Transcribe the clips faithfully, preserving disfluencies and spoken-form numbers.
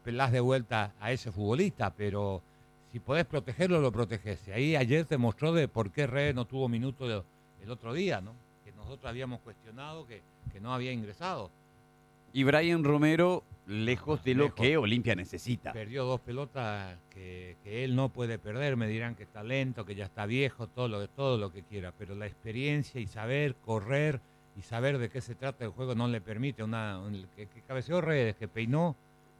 apelás de vuelta a ese futbolista, pero si podés protegerlo, lo protegés. Y ahí ayer te mostró de por qué Redes no tuvo minutos el otro día, ¿no? Que nosotros habíamos cuestionado que, que no había ingresado. Y Brian Romero, lejos de lo Lejos. que Olimpia necesita. Perdió dos pelotas que, que él no puede perder. Me dirán que está lento, que ya está viejo, todo lo, todo lo que quiera. Pero la experiencia y saber correr y saber de qué se trata el juego no le permite. Una, un, que, que cabeceó Redes, que peinó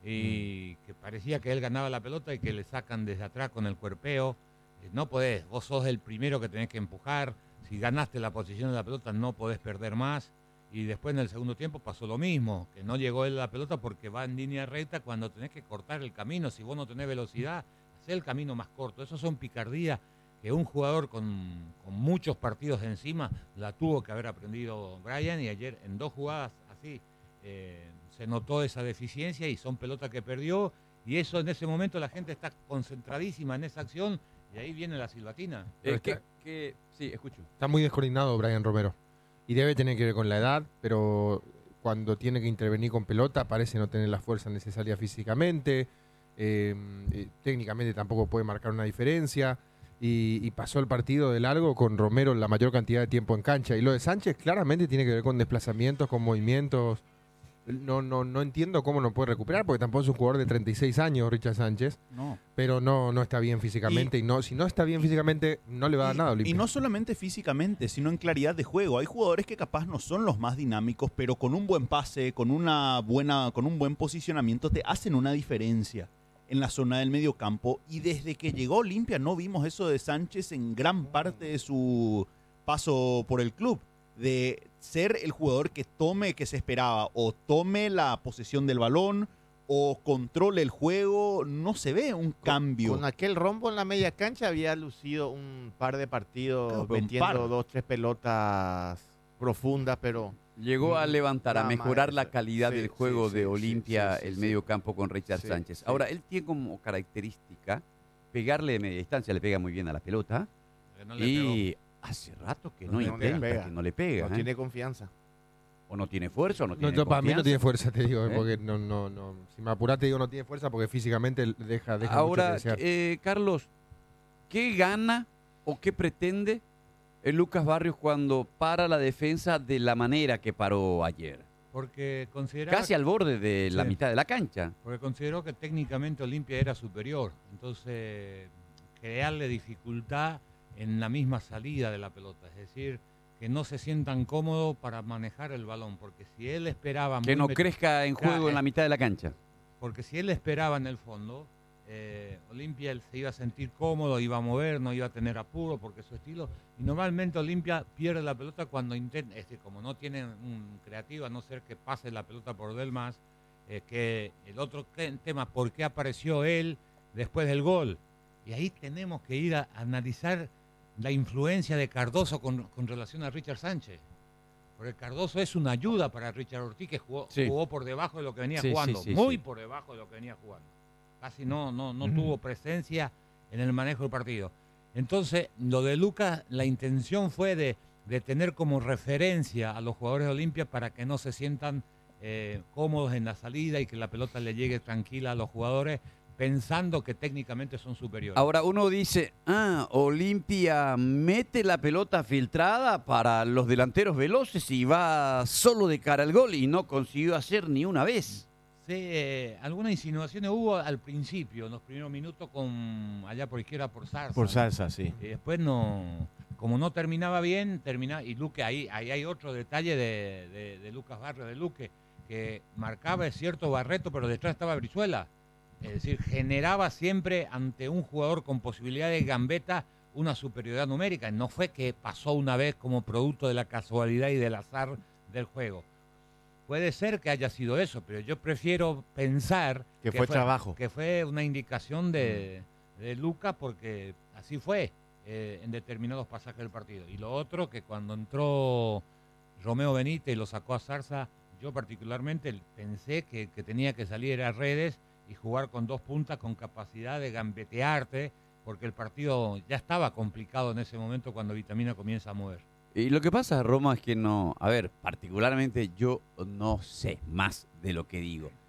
y mm. que parecía que él ganaba la pelota y que le sacan desde atrás con el cuerpeo. Eh, no podés, vos sos el primero que tenés que empujar. Si ganaste la posición de la pelota no podés perder más. Y después en el segundo tiempo pasó lo mismo, que no llegó él a la pelota porque va en línea recta cuando tenés que cortar el camino. Si vos no tenés velocidad, hacé el camino más corto. Eso son picardías que un jugador con, con muchos partidos encima la tuvo que haber aprendido Brian, y ayer en dos jugadas así eh, se notó esa deficiencia y son pelotas que perdió, y eso en ese momento la gente está concentradísima en esa acción y ahí viene la silbatina. Eh, que, que, sí, escucho. Está muy descoordinado Brian Romero. Y debe tener que ver con la edad, pero cuando tiene que intervenir con pelota parece no tener la fuerza necesaria físicamente, eh, eh, técnicamente tampoco puede marcar una diferencia, y, y pasó el partido de largo con Romero la mayor cantidad de tiempo en cancha. Y lo de Sánchez claramente tiene que ver con desplazamientos, con movimientos. No, no, no entiendo cómo no puede recuperar, porque tampoco es un jugador de treinta y seis años, Richard Sánchez. No. Pero no, no está bien físicamente. Y, y no, si no está bien físicamente, no le va a dar y, nada a Olimpia. Y no solamente físicamente, sino en claridad de juego. Hay jugadores que capaz no son los más dinámicos, pero con un buen pase, con una buena, con un buen posicionamiento, te hacen una diferencia en la zona del medio campo. Y desde que llegó Olimpia no vimos eso de Sánchez en gran parte de su paso por el club. De ser el jugador que tome, que se esperaba, o tome la posesión del balón, o controle el juego, no se ve un cambio. Con, con aquel rombo en la media cancha había lucido un par de partidos, claro, metiendo dos, tres pelotas profundas, pero... Llegó a levantar, a mejorar la eso. calidad sí, del juego sí, de sí, Olimpia, sí, sí, el sí, medio campo con Richard sí, Sánchez. sí. Ahora, él tiene como característica pegarle de media distancia, le pega muy bien a la pelota, no le y... hace rato que no, no intenta, le pega. que no le pega. No ¿eh? tiene confianza. O no tiene fuerza, o no tiene No, para mí no tiene fuerza, te digo, ¿Eh? porque no, no, no. Si me apurás te digo no tiene fuerza porque físicamente deja, deja Ahora, mucho que desear. eh, Carlos, ¿qué gana o qué pretende el Lucas Barrios cuando para la defensa de la manera que paró ayer? Porque consideraba Casi al borde de sí. la mitad de la cancha. Porque consideró que técnicamente Olimpia era superior. Entonces, crearle dificultad en la misma salida de la pelota. Es decir, que no se sientan cómodos para manejar el balón. Porque si él esperaba... Que no met... crezca en juego ah, en la mitad de la cancha. Porque si él esperaba en el fondo, eh, Olimpia se iba a sentir cómodo, iba a mover, no iba a tener apuro porque es su estilo. Y normalmente Olimpia pierde la pelota cuando intenta, es decir, como no tiene un creativo, a no ser que pase la pelota por Delmas, eh, que el otro tema, ¿por qué apareció él después del gol? Y ahí tenemos que ir a analizar la influencia de Cardoso con, con relación a Richard Sánchez. Porque Cardoso es una ayuda para Richard Ortiz, que jugó, sí. jugó por debajo de lo que venía sí, jugando, sí, sí, muy sí. por debajo de lo que venía jugando. Casi no, no, no uh-huh. tuvo presencia en el manejo del partido. Entonces, lo de Lucas, la intención fue de, de tener como referencia a los jugadores de Olimpia para que no se sientan eh, cómodos en la salida y que la pelota le llegue tranquila a los jugadores, pensando que técnicamente son superiores. Ahora uno dice, ah, Olimpia mete la pelota filtrada para los delanteros veloces y va solo de cara al gol y no consiguió hacer ni una vez. Sí, eh, algunas insinuaciones hubo al principio, en los primeros minutos, con allá por izquierda por Zarza. Por Zarza, sí. Y después no, como no terminaba bien, terminaba, y Luque, ahí, ahí hay otro detalle de, de, de Lucas Barrios, de Luque, que marcaba, es cierto, Barreto, pero detrás estaba Brizuela. Es decir, generaba siempre ante un jugador con posibilidad de gambeta una superioridad numérica. No fue que pasó una vez como producto de la casualidad y del azar del juego. Puede ser que haya sido eso, pero yo prefiero pensar que, que fue trabajo. Que fue una indicación de, de Luca, porque así fue eh, en determinados pasajes del partido. Y lo otro, que cuando entró Romeo Benítez y lo sacó a Zarza, yo particularmente pensé que, que tenía que salir a Redes y jugar con dos puntas con capacidad de gambetearte, porque el partido ya estaba complicado en ese momento cuando Vitamina comienza a mover. Y lo que pasa, Roma, es que no, a ver, particularmente yo no sé más de lo que digo.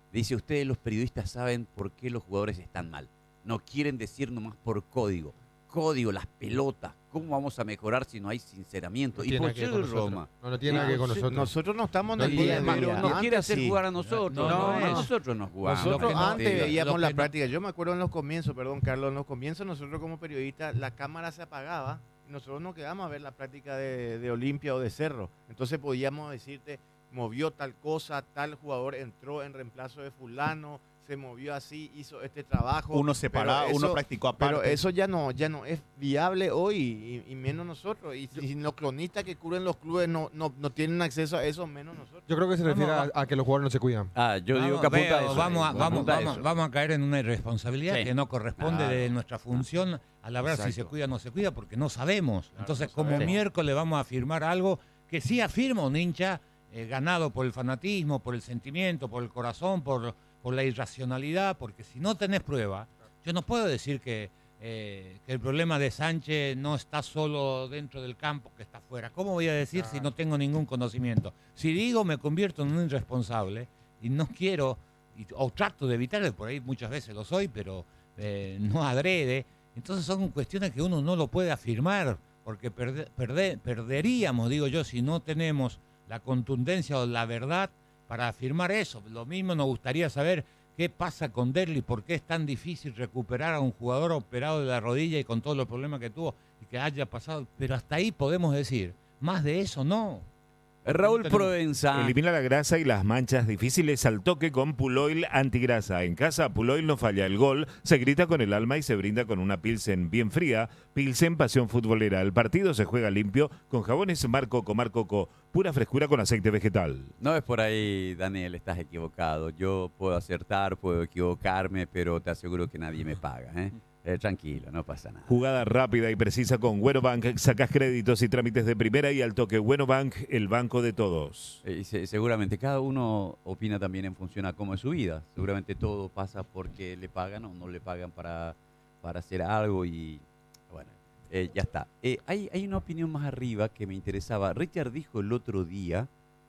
Dice, ustedes los periodistas saben por qué los jugadores están mal. No quieren decir nomás por código. Código, las pelotas. ¿Cómo vamos a mejorar si no hay sinceramiento? No y tiene por nada que ver qué con nosotros. Roma. No, no tiene nada que ver con nosotros. Nosotros no estamos en No el tiene día a nada que día. ver. No quiere Antes hacer sí. jugar a nosotros. No, No, no, no. nosotros nos jugamos. Nosotros Lo que no- antes lo veíamos que la no- práctica. Yo me acuerdo en los comienzos, perdón, Carlos, en los comienzos nosotros como periodistas, la cámara se apagaba y nosotros nos quedábamos a ver la práctica de, de Olimpia o de Cerro. Entonces podíamos decirte, movió tal cosa, tal jugador entró en reemplazo de fulano, se movió así, hizo este trabajo. Uno separado, pero uno eso- practicó aparte. Pero eso ya no, ya no es viable hoy y, y menos nosotros. Y si los cronistas que cubren los clubes no, no, no tienen acceso a eso, menos nosotros. Yo creo que se Vamos, refiere a, vamos. a que los jugadores no se cuidan. Ah, yo digo Vamos, que apunta a veo, eso. vamos, a, eh, vamos, apunta a vamos, eso. vamos a caer en una irresponsabilidad Sí. que no corresponde Claro. de nuestra función al hablar si se Exacto. cuida o no se cuida, porque no sabemos. Claro, Entonces, no como sabemos. miércoles vamos a afirmar algo que sí afirma un hincha eh, ganado por el fanatismo, por el sentimiento, por el corazón, por, por la irracionalidad, porque si no tenés prueba, yo no puedo decir que, eh, que el problema de Sánchez no está solo dentro del campo, que está afuera. ¿Cómo voy a decir si no tengo ningún conocimiento? Si digo, me convierto en un irresponsable y no quiero, y- o trato de evitarlo, por ahí muchas veces lo soy, pero eh, no adrede. Entonces son cuestiones que uno no lo puede afirmar, porque perde- perde- perderíamos, digo yo, si no tenemos la contundencia o la verdad para afirmar eso. Lo mismo nos gustaría saber qué pasa con Derli, por qué es tan difícil recuperar a un jugador operado de la rodilla y con todos los problemas que tuvo y que haya pasado. Pero hasta ahí podemos decir, más de eso no. Raúl Tenemos- Provenza. Elimina la grasa y las manchas difíciles al toque con Puloil antigrasa. En casa, Puloil no falla. El gol se grita con el alma y se brinda con una Pilsen bien fría. Pilsen Pasión Futbolera. El partido se juega limpio con jabones Marcoco, Marcoco. Pura frescura con aceite vegetal. No es por ahí, Daniel, estás equivocado. Yo puedo acertar, puedo equivocarme, pero te aseguro que nadie me paga. ¿eh? Eh, tranquilo, no pasa nada. Jugada rápida y precisa con Bueno Bank. Sacás créditos y trámites de primera y al toque. Bueno Bank, el banco de todos. Eh, y se- seguramente cada uno opina también en función a cómo es su vida. Seguramente todo pasa porque le pagan o no le pagan para, para hacer algo y bueno, eh, ya está. Eh, hay, hay una opinión más arriba que me interesaba. Richard dijo el otro día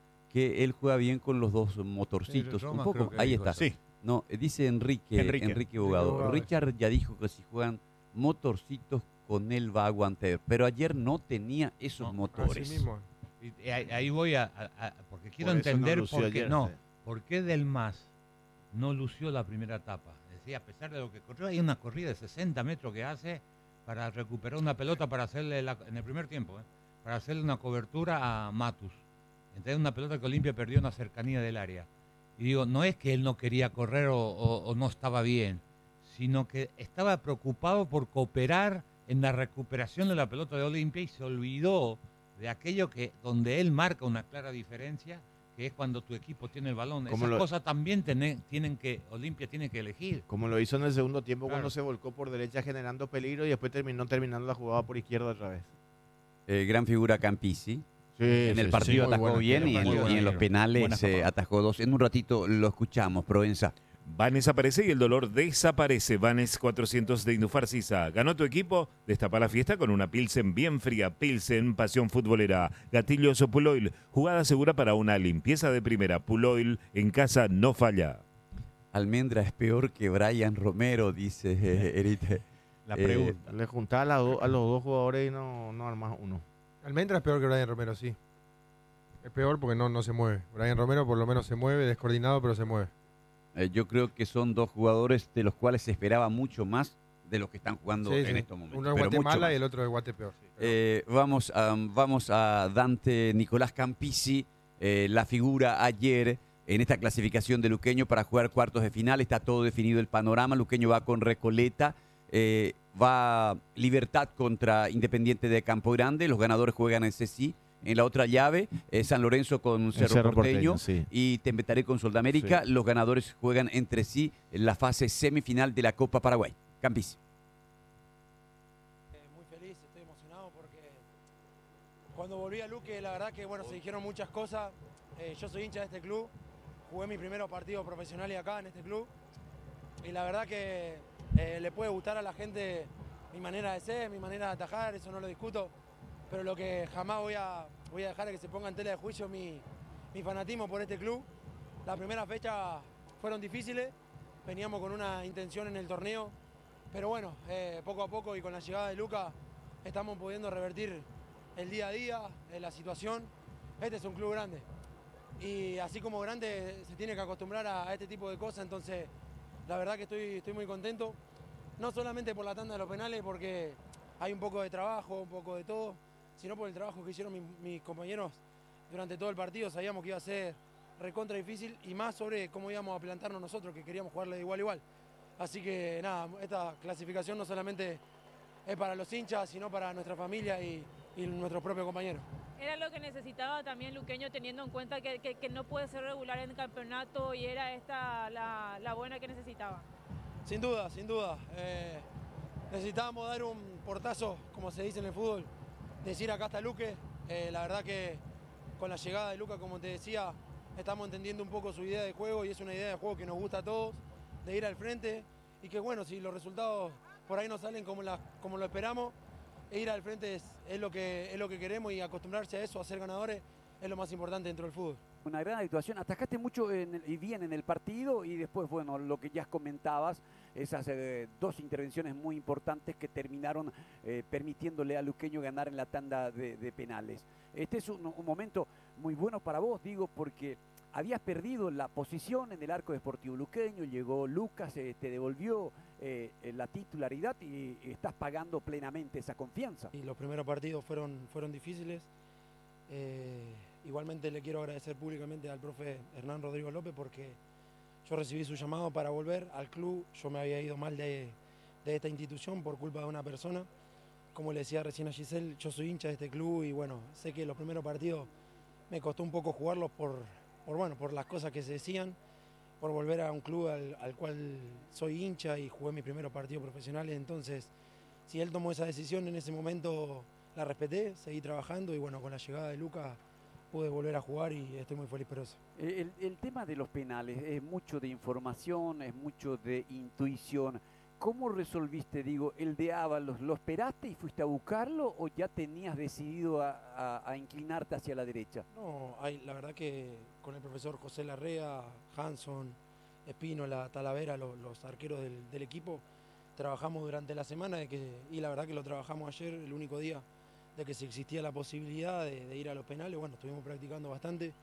que él juega bien con los dos motorcitos. Sí, Un Roma poco, creo que ahí dijo está. eso. Sí. No, eh, dice Enrique, Enrique. Enrique, Bogado. Bogado. Richard ya dijo que si juegan motorcitos con él va a aguantar, pero ayer no tenía esos No, motores. Así mismo. Y ahí, ahí voy a, a- a- porque quiero Por eso no entender lució por qué ayer, no, sí. por qué Del Mas no lució la primera etapa. Es decir, a pesar de lo que corrió, hay una corrida de sesenta metros que hace para recuperar una pelota para hacerle la- en el primer tiempo, ¿eh? para hacerle una cobertura a Matus. Entonces una pelota que Olimpia perdió en la cercanía del área. Y digo, no es que él no quería correr o, o- o no estaba bien, sino que estaba preocupado por cooperar en la recuperación de la pelota de Olimpia y se olvidó de aquello que donde él marca una clara diferencia, que es cuando tu equipo tiene el balón. Como Esas lo- cosas también tiene- tienen que, Olimpia tiene que elegir. Como lo hizo en el segundo tiempo Claro. cuando se volcó por derecha generando peligro y después terminó terminando la jugada por izquierda otra vez. Eh, gran figura Campisi. Sí, En el partido atajó bien y en, muy y en buena los tiro. penales Buena eh, zapada. atajó dos. En un ratito lo escuchamos, Provenza. Vanes aparece y el dolor desaparece. Vanes cuatrocientos de Indufarcisa. ¿Ganó tu equipo? Destapa la fiesta con una Pilsen bien fría. Pilsen, pasión futbolera. Gatillos o Puloil. Jugada segura para una limpieza de primera. Puloil, en casa no falla. Almendra es peor que Brian Romero, dice eh, Erite. La Eh, pregunta. Le juntaba a, la do- a los dos jugadores y no, no armas uno. Almendra es peor que Brian Romero, sí. Es peor porque no, no se mueve. Brian Romero por lo menos se mueve, descoordinado, pero se mueve. Eh, yo creo que son dos jugadores de los cuales se esperaba mucho más de los que están jugando Sí, en sí. estos momentos. Uno es pero mucho Guatemala más. y el otro es Guatepeor. Eh, vamos, a, vamos a Dante Nicolás Campisi, eh, la figura ayer en esta clasificación de Luqueño para jugar cuartos de final. Está todo definido el panorama. Luqueño va con Recoleta, eh, va Libertad contra Independiente de Campo Grande. Los ganadores juegan en C S I. En la otra llave, eh, San Lorenzo con Cerro, Cerro Porteño, Porteño, sí. y Tembetaré con Soldamérica. Sí. Los ganadores juegan entre sí en la fase semifinal de la Copa Paraguay. Campisi. Eh, muy feliz, estoy emocionado porque cuando volví a Luque, la verdad que bueno, se dijeron muchas cosas. Eh, yo soy hincha de este club, jugué mi primer partido profesional y acá en este club. Y la verdad que eh, le puede gustar a la gente mi manera de ser, mi manera de atajar, eso no lo discuto. Pero lo que jamás voy a, voy a dejar es que se ponga en tela de juicio mi, mi fanatismo por este club. La primera fecha fueron difíciles, veníamos con una intención en el torneo, pero bueno, eh, poco a poco y con la llegada de Luca estamos pudiendo revertir el día a día, eh, la situación. Este es un club grande y así como grande se tiene que acostumbrar a, a este tipo de cosas, entonces la verdad que estoy, estoy muy contento, no solamente por la tanda de los penales, porque hay un poco de trabajo, un poco de todo, sino por el trabajo que hicieron mis, mis compañeros durante todo el partido. Sabíamos que iba a ser recontra difícil y más sobre cómo íbamos a plantarnos nosotros, que queríamos jugarle de igual a igual. Así que nada, esta clasificación no solamente es para los hinchas, sino para nuestra familia y, y nuestros propios compañeros. Era lo que necesitaba también Luqueño, teniendo en cuenta que, que, que no puede ser regular en el campeonato, y era esta la, la buena que necesitaba. Sin duda, sin duda. Eh, necesitábamos dar un portazo, como se dice en el fútbol, decir acá está Luque. Eh, la verdad que con la llegada de Luca, como te decía, estamos entendiendo un poco su idea de juego y es una idea de juego que nos gusta a todos, de ir al frente y que bueno, si los resultados por ahí no salen como, la, como lo esperamos, ir al frente es, es, lo que, es lo que queremos y acostumbrarse a eso, a ser ganadores, es lo más importante dentro del fútbol. Una gran actuación, atacaste mucho en el, y bien en el partido y después, bueno, lo que ya comentabas, esas eh, dos intervenciones muy importantes que terminaron eh, permitiéndole a Luqueño ganar en la tanda de, de penales. Este es un, un momento muy bueno para vos, digo, porque habías perdido la posición en el arco de Sportivo Luqueño, llegó Lucas, eh, te devolvió eh, la titularidad y estás pagando plenamente esa confianza. Y los primeros partidos fueron, fueron difíciles. Eh, igualmente le quiero agradecer públicamente al profe Hernán Rodrigo López porque yo recibí su llamado para volver al club. Yo me había ido mal de, de esta institución por culpa de una persona. Como le decía recién a Giselle, yo soy hincha de este club y bueno, sé que los primeros partidos me costó un poco jugarlos por, por, bueno, por las cosas que se decían, por volver a un club al, al cual soy hincha y jugué mis primeros partidos profesionales. Entonces, si él tomó esa decisión en ese momento, la respeté, seguí trabajando y bueno, con la llegada de Luca pude volver a jugar y estoy muy feliz por eso. El, el tema de los penales es mucho de información, es mucho de intuición. ¿Cómo resolviste, digo, el de Ábalos? ¿Lo esperaste y fuiste a buscarlo o ya tenías decidido a, a, a inclinarte hacia la derecha? No, hay, la verdad que con el profesor José Larrea, Hanson, Espínola, Talavera, los, los arqueros del, del equipo, trabajamos durante la semana de que, y la verdad que lo trabajamos ayer, el único día de que si existía la posibilidad de, de ir a los penales. Bueno, estuvimos practicando bastante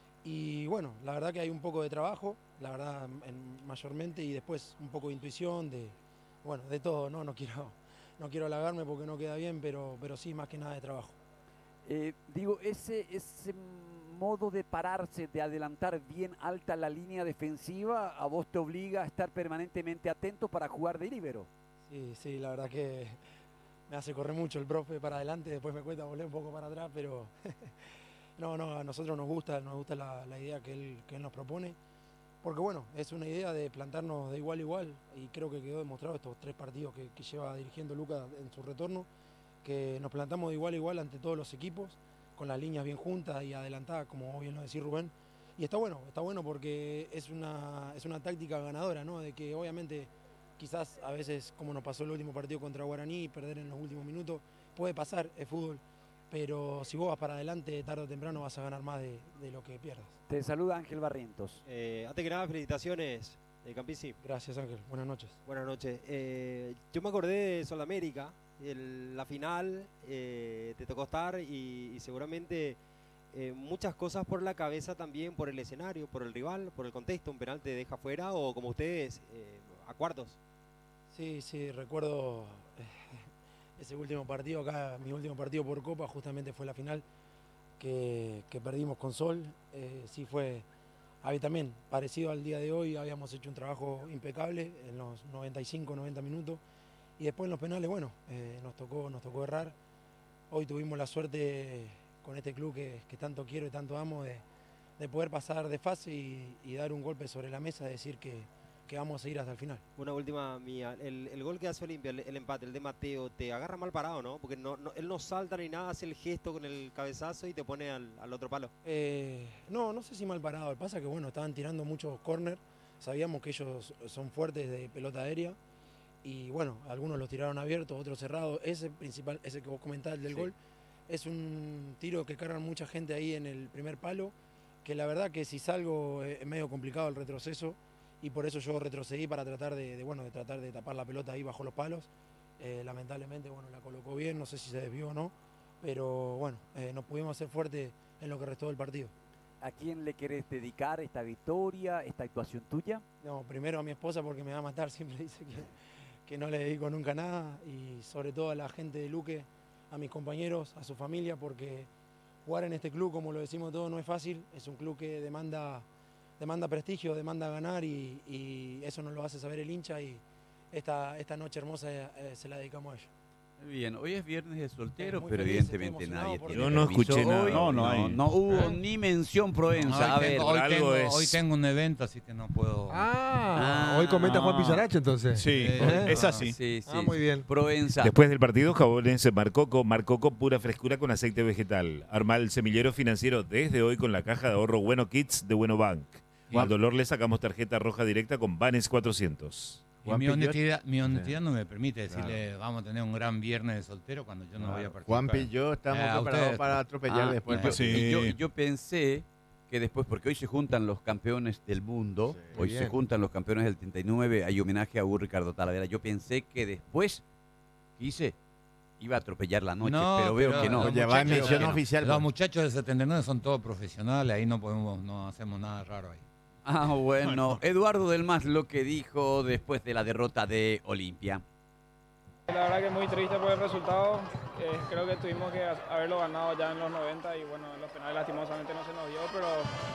y bueno, la verdad que hay un poco de trabajo, la verdad en, mayormente, y después un poco de intuición, de bueno, de todo, no, no quiero, no quiero halagarme porque no queda bien, pero, pero sí, más que nada de trabajo. Eh, digo, ese, ese modo de pararse, de adelantar bien alta la línea defensiva, a vos te obliga a estar permanentemente atento para jugar de líbero. Sí, sí, la verdad que me hace correr mucho el profe para adelante, después me cuesta volver un poco para atrás, pero no, no, a nosotros nos gusta, nos gusta la, la idea que él, que él nos propone, porque bueno, es una idea de plantarnos de igual a igual y creo que quedó demostrado estos tres partidos que, que lleva dirigiendo Lucas en su retorno, que nos plantamos de igual a igual ante todos los equipos, con las líneas bien juntas y adelantadas, como bien lo decía Rubén, y está bueno, está bueno porque es una, es una táctica ganadora, ¿no? De que obviamente quizás a veces, como nos pasó el último partido contra Guaraní, perder en los últimos minutos, puede pasar, es fútbol, pero si vos vas para adelante, tarde o temprano vas a ganar más de, de lo que pierdas. Te saluda Ángel Barrientos. Eh, antes que nada, felicitaciones, de Campisi. Gracias, Ángel. Buenas noches. Buenas noches. Eh, yo me acordé de Sudamérica, el, la final, eh, te tocó estar y, y seguramente eh, muchas cosas por la cabeza también, por el escenario, por el rival, por el contexto. Un penal te deja fuera o como ustedes, eh, a cuartos. Sí, sí, recuerdo eh, ese último partido acá, mi último partido por Copa, justamente fue la final que, que perdimos con Sol. Eh, sí fue, había también parecido al día de hoy, habíamos hecho un trabajo impecable en los noventa y cinco, noventa minutos y después en los penales, bueno, eh, nos tocó, nos tocó errar. Hoy tuvimos la suerte con este club que, que tanto quiero y tanto amo de, de poder pasar de fase y, y dar un golpe sobre la mesa, decir que que vamos a ir hasta el final. Una última mía, el, el gol que hace Olimpia, el, el empate, el de Mateo, te agarra mal parado, ¿no? Porque no, no, él no salta ni nada, hace el gesto con el cabezazo y te pone al, al otro palo. Eh, no, no sé si mal parado, el pasa que bueno, estaban tirando muchos córner, sabíamos que ellos son fuertes de pelota aérea y bueno, algunos los tiraron abiertos, otros cerrados, ese principal, ese que vos comentás del sí. Gol, es un tiro que cargan mucha gente ahí en el primer palo, que la verdad que si salgo es medio complicado el retroceso, y por eso yo retrocedí para tratar de, de, bueno, de tratar de tapar la pelota ahí bajo los palos. Eh, lamentablemente, bueno, la colocó bien, no sé si se desvió o no, pero bueno, eh, nos pudimos hacer fuerte en lo que restó del partido. ¿A quién le querés dedicar esta victoria, esta actuación tuya? No, primero a mi esposa porque me va a matar, siempre dice que, que no le dedico nunca nada, y sobre todo a la gente de Luque, a mis compañeros, a su familia, porque jugar en este club, como lo decimos todos, no es fácil, es un club que demanda, demanda prestigio, demanda ganar, y, y eso nos lo hace saber el hincha, y esta, esta noche hermosa eh, se la dedicamos a ellos. Bien, hoy es viernes de soltero, muy pero feliz, evidentemente estoy nadie emocionado tiene Yo no permiso escuché nada. hoy. No, no no, hay. no hubo ni mención Proenza. A hoy, ver, tengo, hoy, algo tengo, es- hoy tengo un evento, así que no puedo. Ah, Ah, hoy comenta Juan no. Pizarach entonces. Sí, Eh, es así. Sí, sí, Ah, muy bien. Proenza. Después del partido, Jabones Marcoco, Marcoco pura frescura con aceite vegetal. Arma el semillero financiero desde hoy con la caja de ahorro Bueno Kids de Bueno Bank. Y al dolor le sacamos tarjeta roja directa con Banes cuatrocientos. Y Juan mi Pillot- honestidad, mi honestidad no me permite decirle vamos a tener un gran viernes de soltero cuando yo no voy a participar. Juanpi y yo estamos Eh, a preparados ustedes. para atropellar Ah, después y del yo, partido. Sí. y yo- y yo pensé que después, porque hoy se juntan los campeones del mundo, Sí. hoy Bien. se juntan los campeones del treinta y nueve, hay homenaje a Hugo Ricardo Talavera. Yo pensé que después, quise, iba a atropellar la noche, No, pero veo pero que no. los Ya va en muchachos- misión que no. oficial. Los pues. muchachos del setenta y nueve son todos profesionales, ahí no podemos, no hacemos nada raro ahí. Ah, bueno. Eduardo Del Mas lo que dijo después de la derrota de Olimpia. La verdad que muy triste por el resultado. Eh, creo que tuvimos que haberlo ganado ya en los noventa y bueno, en los penales lastimosamente no se nos dio, pero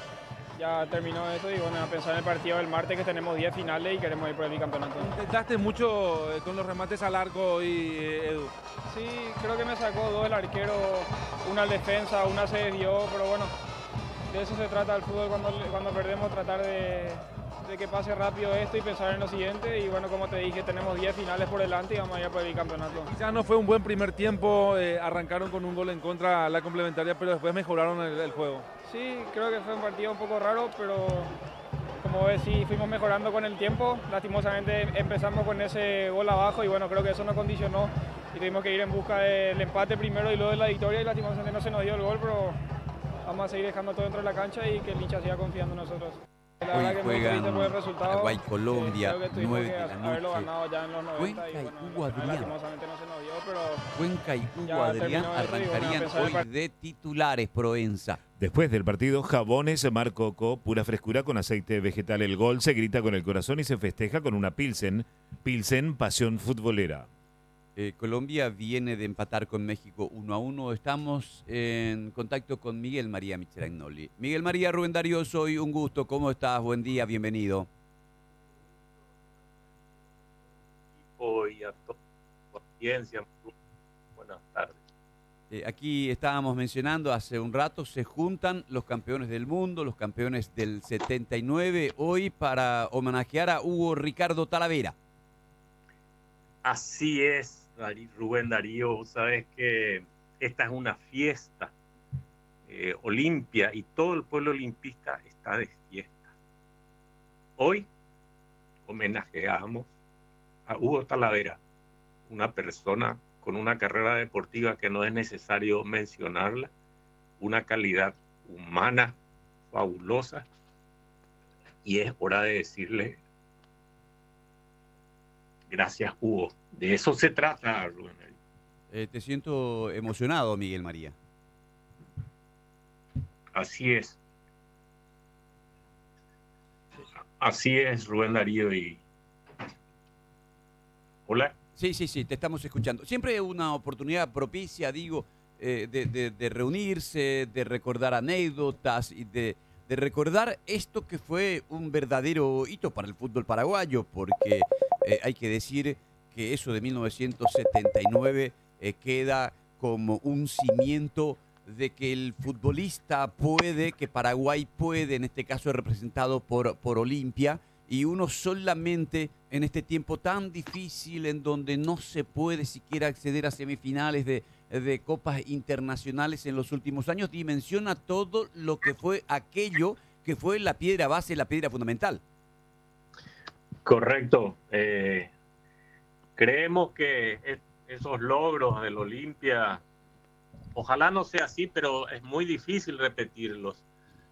ya terminó esto y bueno, a pensar en el partido del martes que tenemos diez finales y queremos ir por el bicampeonato. Intentaste mucho eh, con los remates al arco hoy, eh, Edu. Sí, creo que me sacó dos el arquero, una al defensa, una se desvió, pero bueno, de eso se trata el fútbol cuando, cuando perdemos, tratar de, de que pase rápido esto y pensar en lo siguiente. Y bueno, como te dije, tenemos diez finales por delante y vamos a ir por el bicampeonato. Quizás no fue un buen primer tiempo, eh, arrancaron con un gol en contra a la complementaria, pero después mejoraron el, el juego. Sí, creo que fue un partido un poco raro, pero como ves, sí, fuimos mejorando con el tiempo. Lastimosamente empezamos con ese gol abajo y bueno, creo que eso nos condicionó y tuvimos que ir en busca del empate primero y luego de la victoria y lastimosamente no se nos dio el gol, pero vamos a seguir dejando todo dentro de la cancha y que el hincha siga confiando en nosotros. La Hoy verdad que muy juegan triste por el resultado. Paraguay, Colombia, Eh, creo que tuvimos nueve que de la haberlo noche. ganado ya en los noventa Cuenca y y bueno, Hugo los penales Adrián. lastimosamente no se nos dio, pero Cuenca y Hugo Ya Adrián terminó esto y bueno, a arrancarían pensar el hoy part- de titulares Proenza. Después del partido, Jabones Marcoco, pura frescura con aceite vegetal. El gol se grita con el corazón y se festeja con una Pilsen. Pilsen, pasión futbolera. Eh, Colombia viene de empatar con México uno a uno. Estamos en contacto con Miguel María Michelagnoli. Miguel María, Rubén Darío, soy un gusto. ¿Cómo estás? Buen día, bienvenido. Y a toda la audiencia, buenas tardes. Eh, aquí estábamos mencionando hace un rato, se juntan los campeones del mundo, los campeones del setenta y nueve, hoy para homenajear a Hugo Ricardo Talavera. Así es, Dari- Rubén Darío, vos sabés que esta es una fiesta. Eh, Olimpia y todo el pueblo olimpista está de fiesta. Hoy homenajeamos a Hugo Talavera, una persona con una carrera deportiva que no es necesario mencionarla, una calidad humana fabulosa, y es hora de decirle gracias, Hugo. De eso se trata, Rubén. Eh, te siento emocionado, Miguel María. Así es. Así es, Rubén Darío. Y hola. Sí, sí, sí, te estamos escuchando. Siempre una oportunidad propicia, digo, eh, de, de- de reunirse, de recordar anécdotas y de, de recordar esto que fue un verdadero hito para el fútbol paraguayo, porque eh, hay que decir que eso de mil novecientos setenta y nueve eh, queda como un cimiento de que el futbolista puede, que Paraguay puede, en este caso representado por, por Olimpia, y uno solamente en este tiempo tan difícil en donde no se puede siquiera acceder a semifinales de, de copas internacionales en los últimos años, dimensiona todo lo que fue aquello que fue la piedra base, la piedra fundamental. Correcto. Eh, creemos que es- esos logros del Olimpia, ojalá no sea así, pero es muy difícil repetirlos.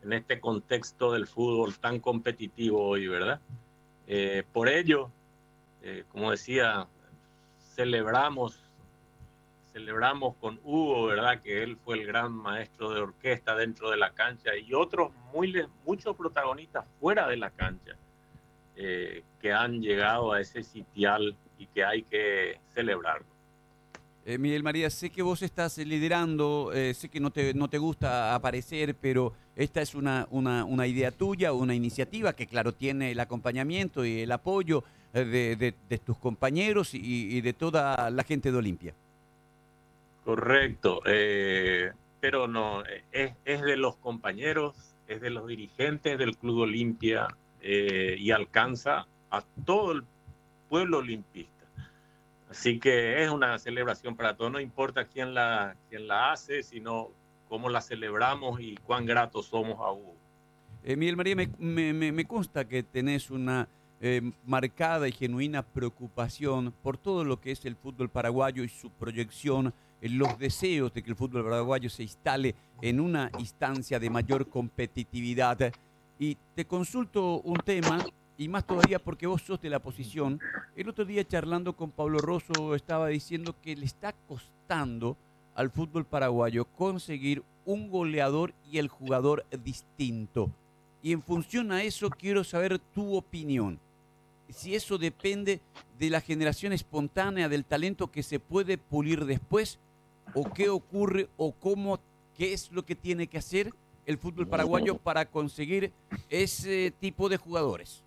en este contexto del fútbol tan competitivo hoy, ¿verdad? Eh, por ello, eh, como decía, celebramos, celebramos con Hugo, ¿verdad? Que él fue el gran maestro de orquesta dentro de la cancha y otros muy, muchos protagonistas fuera de la cancha eh, que han llegado a ese sitial y que hay que celebrarlo. Eh, Miguel María, sé que vos estás liderando, eh, sé que no te, no te gusta aparecer, pero esta es una, una, una idea tuya, una iniciativa que, claro, tiene el acompañamiento y el apoyo eh, de, de, de tus compañeros y, y de toda la gente de Olimpia. Correcto, eh, pero no, es, es de los compañeros, es de los dirigentes del Club Olimpia eh, y alcanza a todo el pueblo olimpista. Así que es una celebración para todos, no importa quién la, quién la hace, sino cómo la celebramos y cuán gratos somos a Hugo. Eh, Miguel María, me, me, me consta que tenés una eh, marcada y genuina preocupación por todo lo que es el fútbol paraguayo y su proyección, eh, los deseos de que el fútbol paraguayo se instale en una instancia de mayor competitividad. Y te consulto un tema, y más todavía porque vos sos de la posición. El otro día charlando con Pablo Rosso estaba diciendo que le está costando al fútbol paraguayo conseguir un goleador y el jugador distinto. Y en función a eso quiero saber tu opinión. Si eso depende de la generación espontánea, del talento que se puede pulir después, o qué ocurre, o cómo, qué es lo que tiene que hacer el fútbol paraguayo para conseguir ese tipo de jugadores.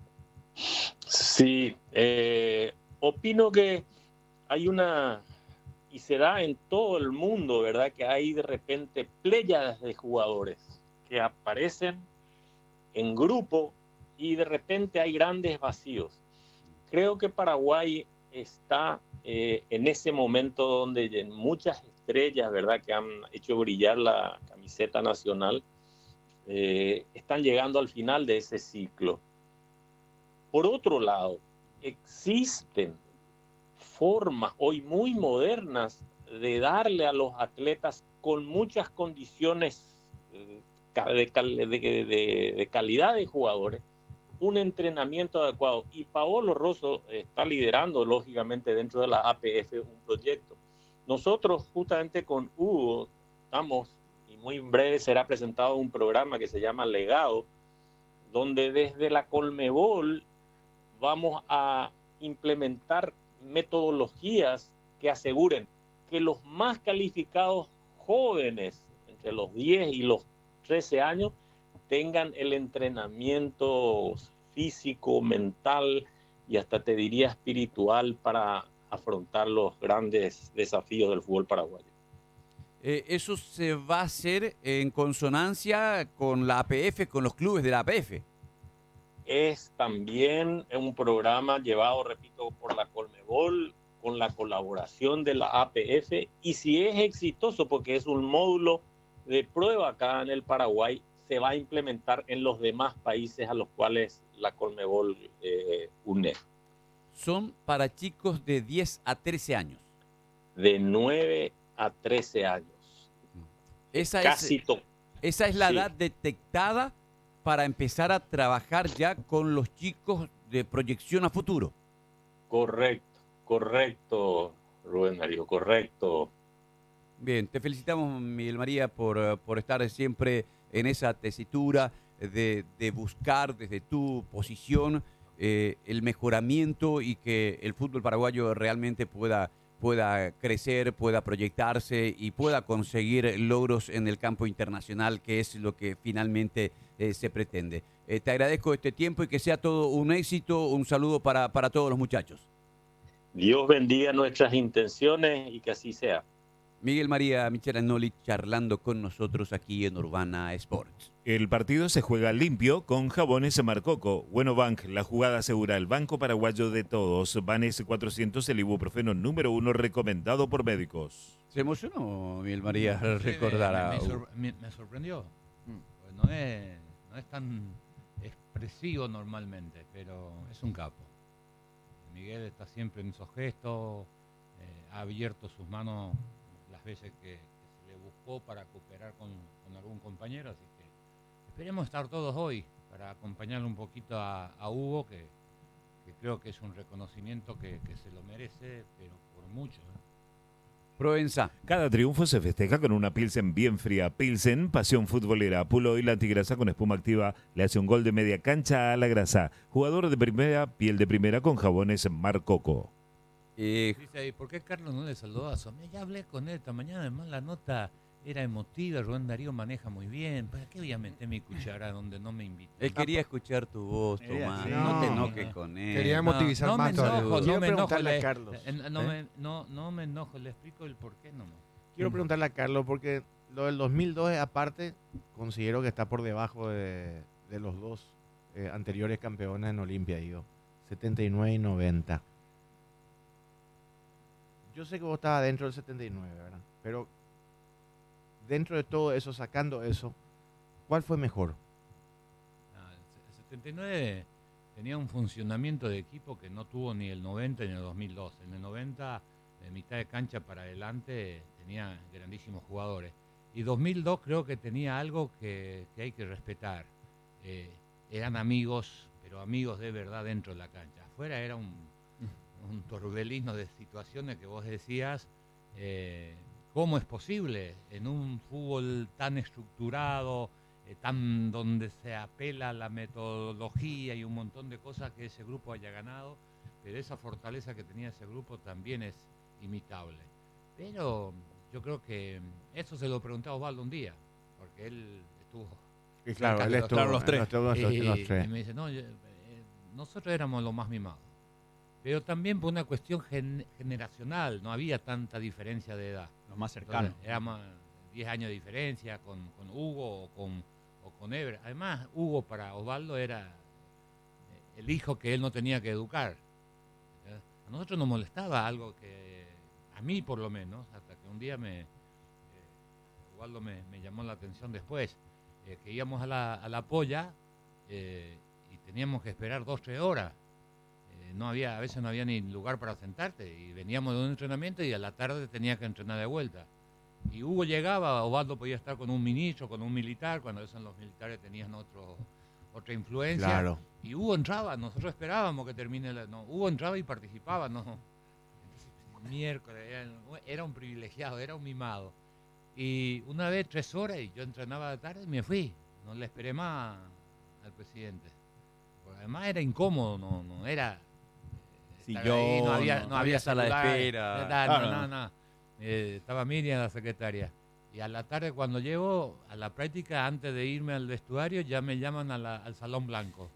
Sí, eh, opino que hay una, y se da en todo el mundo, ¿verdad? Que hay de repente pléyadas de jugadores que aparecen en grupo y de repente hay grandes vacíos. Creo que Paraguay está eh, en ese momento donde muchas estrellas, ¿verdad? Que han hecho brillar la camiseta nacional, eh, están llegando al final de ese ciclo. Por otro lado, existen formas hoy muy modernas de darle a los atletas con muchas condiciones de, cal de, de, de calidad de jugadores un entrenamiento adecuado. Y Paolo Rosso está liderando, lógicamente, dentro de la A P F un proyecto. Nosotros, justamente con Hugo, estamos, y muy en breve será presentado un programa que se llama Legado, donde desde la Colmebol vamos a implementar metodologías que aseguren que los más calificados jóvenes, entre los diez y los trece años, tengan el entrenamiento físico, mental y hasta te diría espiritual para afrontar los grandes desafíos del fútbol paraguayo. Eh, ¿Eso se va a hacer en consonancia con la A P F, con los clubes de la A P F? Es también un programa llevado, repito, por la Colmebol, con la colaboración de la A P F, y si es exitoso, porque es un módulo de prueba acá en el Paraguay, se va a implementar en los demás países a los cuales la Colmebol eh, une. Son para chicos de diez a trece años. De nueve a trece años. Esa Casi es, to- esa es la sí. edad detectada para empezar a trabajar ya con los chicos de proyección a futuro. Correcto, correcto, Rubén Darío, correcto. Bien, te felicitamos, Miguel María, por, por estar siempre en esa tesitura de, de buscar desde tu posición eh, el mejoramiento y que el fútbol paraguayo realmente pueda, pueda crecer, pueda proyectarse y pueda conseguir logros en el campo internacional, que es lo que finalmente eh, se pretende. Eh, te agradezco este tiempo y que sea todo un éxito. Un saludo para, para todos los muchachos. Dios bendiga nuestras intenciones y que así sea. Miguel María Michelanoli charlando con nosotros aquí en Urbana Sports. El partido se juega limpio con Jabones Marcoco. Bueno Bank, la jugada segura, el banco paraguayo de todos. Banes cuatrocientos, el ibuprofeno número uno recomendado por médicos. ¿Se emocionó, Miguel María, al Sí, recordar me, a me, Hugo? sor- me- me sorprendió. Pues no, es, no es tan expresivo normalmente, pero es un capo. Miguel está siempre en esos gestos, eh, ha abierto sus manos las veces que, que se le buscó para cooperar con, con algún compañero, así que esperemos estar todos hoy para acompañarle un poquito a, a Hugo, que, que creo que es un reconocimiento que, que se lo merece, pero por mucho. ¿eh? Provenza. Cada triunfo se festeja con una Pilsen bien fría. Pilsen, pasión futbolera. Puloil antigrasa con espuma activa le hace un gol de media cancha a la grasa. Jugador de primera, piel de primera con jabones Mar Coco. Eh, Dice ahí, ¿por qué Carlos no le saludó a Somé? Ya hablé con él esta mañana, además la nota era emotiva, Rubén Darío maneja muy bien. ¿Para qué voy a meter mi cuchara donde no me invitan? Él quería escuchar tu voz, Tomás. Sí, No, te no, enojes no. con él. Quería emotivizar no, más me todavía. enojo, Quiero no me enojo, preguntarle a le- Carlos. eh, no, ¿Eh? me, no, no me enojo, le explico el por qué nomás. Quiero preguntarle a Carlos, porque lo del dos mil dos, aparte, considero que está por debajo de, de los dos eh, anteriores campeones en Olimpia, digo, setenta y nueve y noventa. Yo sé que vos estabas dentro del setenta y nueve, ¿verdad? Pero dentro de todo eso, sacando eso, ¿cuál fue mejor? Ah, el setenta y nueve tenía un funcionamiento de equipo que no tuvo ni el noventa ni el dos mil dos. En el noventa, de mitad de cancha para adelante, tenía grandísimos jugadores. Y dos mil dos creo que tenía algo que, que hay que respetar. Eh, eran amigos, pero amigos de verdad dentro de la cancha. Afuera era un, un torbellino de situaciones que vos decías, eh, ¿cómo es posible en un fútbol tan estructurado, eh, tan donde se apela a la metodología y un montón de cosas, que ese grupo haya ganado? Pero esa fortaleza que tenía ese grupo también es imitable. Pero yo creo que eso se lo preguntaba Osvaldo un día, porque él estuvo... Y claro, cerca él de los- estuvo, claro, los tres. él estuvo- y, los- los tres. y me dice, no, yo- eh, nosotros éramos los más mimados. Pero también por una cuestión gen- generacional, no había tanta diferencia de edad. Los más cercanos. Entonces, éramos diez años de diferencia con, con Hugo o con, o con Ever. Además, Hugo para Osvaldo era eh, el hijo que él no tenía que educar. ¿Ya? A nosotros nos molestaba algo que, a mí por lo menos, hasta que un día me, eh, Osvaldo me, me llamó la atención después, eh, que íbamos a la, a la polla eh, y teníamos que esperar dos, tres horas. Eh, no había, a veces no había ni lugar para sentarte, y veníamos de un entrenamiento y a la tarde tenía que entrenar de vuelta. Y Hugo llegaba, Osvaldo podía estar con un ministro, con un militar, cuando esos los militares tenían otro, otra influencia. Claro. Y Hugo entraba, nosotros esperábamos que termine la... No, Hugo entraba y participaba, no. Entonces, miércoles, era, era un privilegiado, era un mimado. Y una vez, tres horas, y yo entrenaba de tarde y me fui. No le esperé más al presidente. Porque además era incómodo, no, no era... Si estar yo ahí, no había, no- no había sala de celular, espera. no, Claro, no, no. no. Eh, estaba Miriam, la secretaria. Y a la tarde, cuando llego a la práctica, antes de irme al vestuario, ya me llaman a la- al Salón Blanco.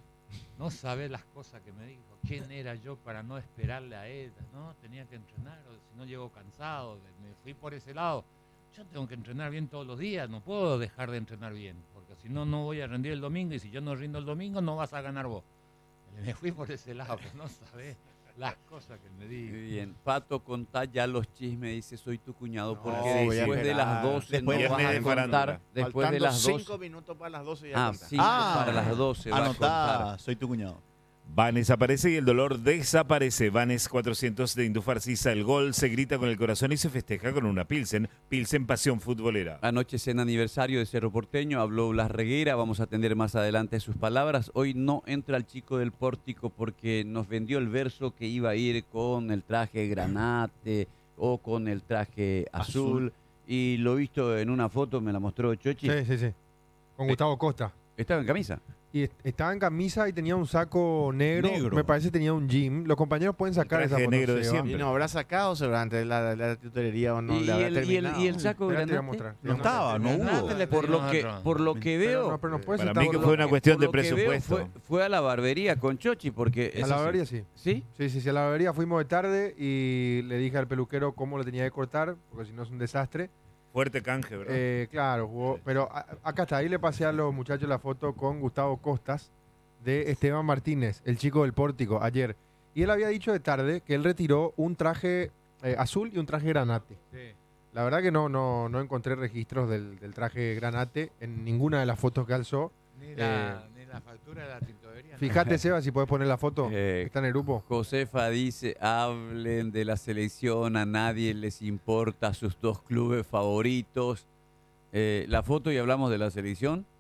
No sabés las cosas que me dijo. ¿Quién era yo para no esperarle a ella? No, tenía que entrenar, o si no llego cansado. Me fui por ese lado. Yo tengo que entrenar bien todos los días, no puedo dejar de entrenar bien, porque si no, no voy a rendir el domingo, y si yo no rindo el domingo, no vas a ganar vos. Me fui por ese lado, pero no sabés las cosas que me dijo. Muy bien. Pato, contá ya los chismes, dice, soy tu cuñado, No, porque voy a después de las esperar. doce Después no de vas a viernes de contar. farándula. Después de Faltando las doce. cinco minutos para las doce ya Ah, contar. sí, Ah, para las doce va a Anotá, contar. soy tu cuñado. Vanes aparece y el dolor desaparece. Vanes cuatrocientos de Indufarcisa. El gol se grita con el corazón y se festeja con una Pilsen. Pilsen Pasión Futbolera. Anoche cena aniversario de Cerro Porteño, habló Blas Reguera, vamos a atender más adelante sus palabras. Hoy no entra el chico del pórtico porque nos vendió el verso que iba a ir con el traje granate o con el traje azul. Azul. Y lo visto en una foto, me la mostró Chochi. Sí, sí, sí. Con Gustavo Costa. Estaba en camisa. Y est- estaba en camisa y tenía un saco negro. Negro. Me parece que tenía un jean. Los compañeros pueden sacar El esa traje foto. negro de Seba. siempre. Y no habrá sacado seguramente la, la tutorería o no y, le habrá el, y, el, terminado. y el saco Espera, te voy a granate. mostrar. No estaba, no Granate hubo. le Por lo pedimos que, otro. por lo que Pero veo, no, pero no puedes Para estar mí que por fue lo una que- cuestión por de lo que veo, presupuesto. fue, fue a la barbería con Chochi porque... A eso la sí. barbería sí. ¿Sí? Sí, sí, sí, a la barbería fuimos de tarde y le dije al peluquero cómo le tenía que cortar, porque si no es un desastre. Fuerte canje, ¿verdad? Eh, claro, jugó, pero a- acá está, ahí le pasé a los muchachos la foto con Gustavo Costas de Esteban Martínez, el chico del pórtico, ayer. Y él había dicho de tarde que él retiró un traje eh, azul y un traje granate. La verdad que no, no, no encontré registros del, del traje granate en ninguna de las fotos que alzó. Ni la, ni la factura de la tintorería. Fíjate, Seba, si puedes poner la foto. Eh, Está en el grupo. Josefa dice, hablen de la selección, a nadie les importa sus dos clubes favoritos. Eh, la foto y hablamos de la selección.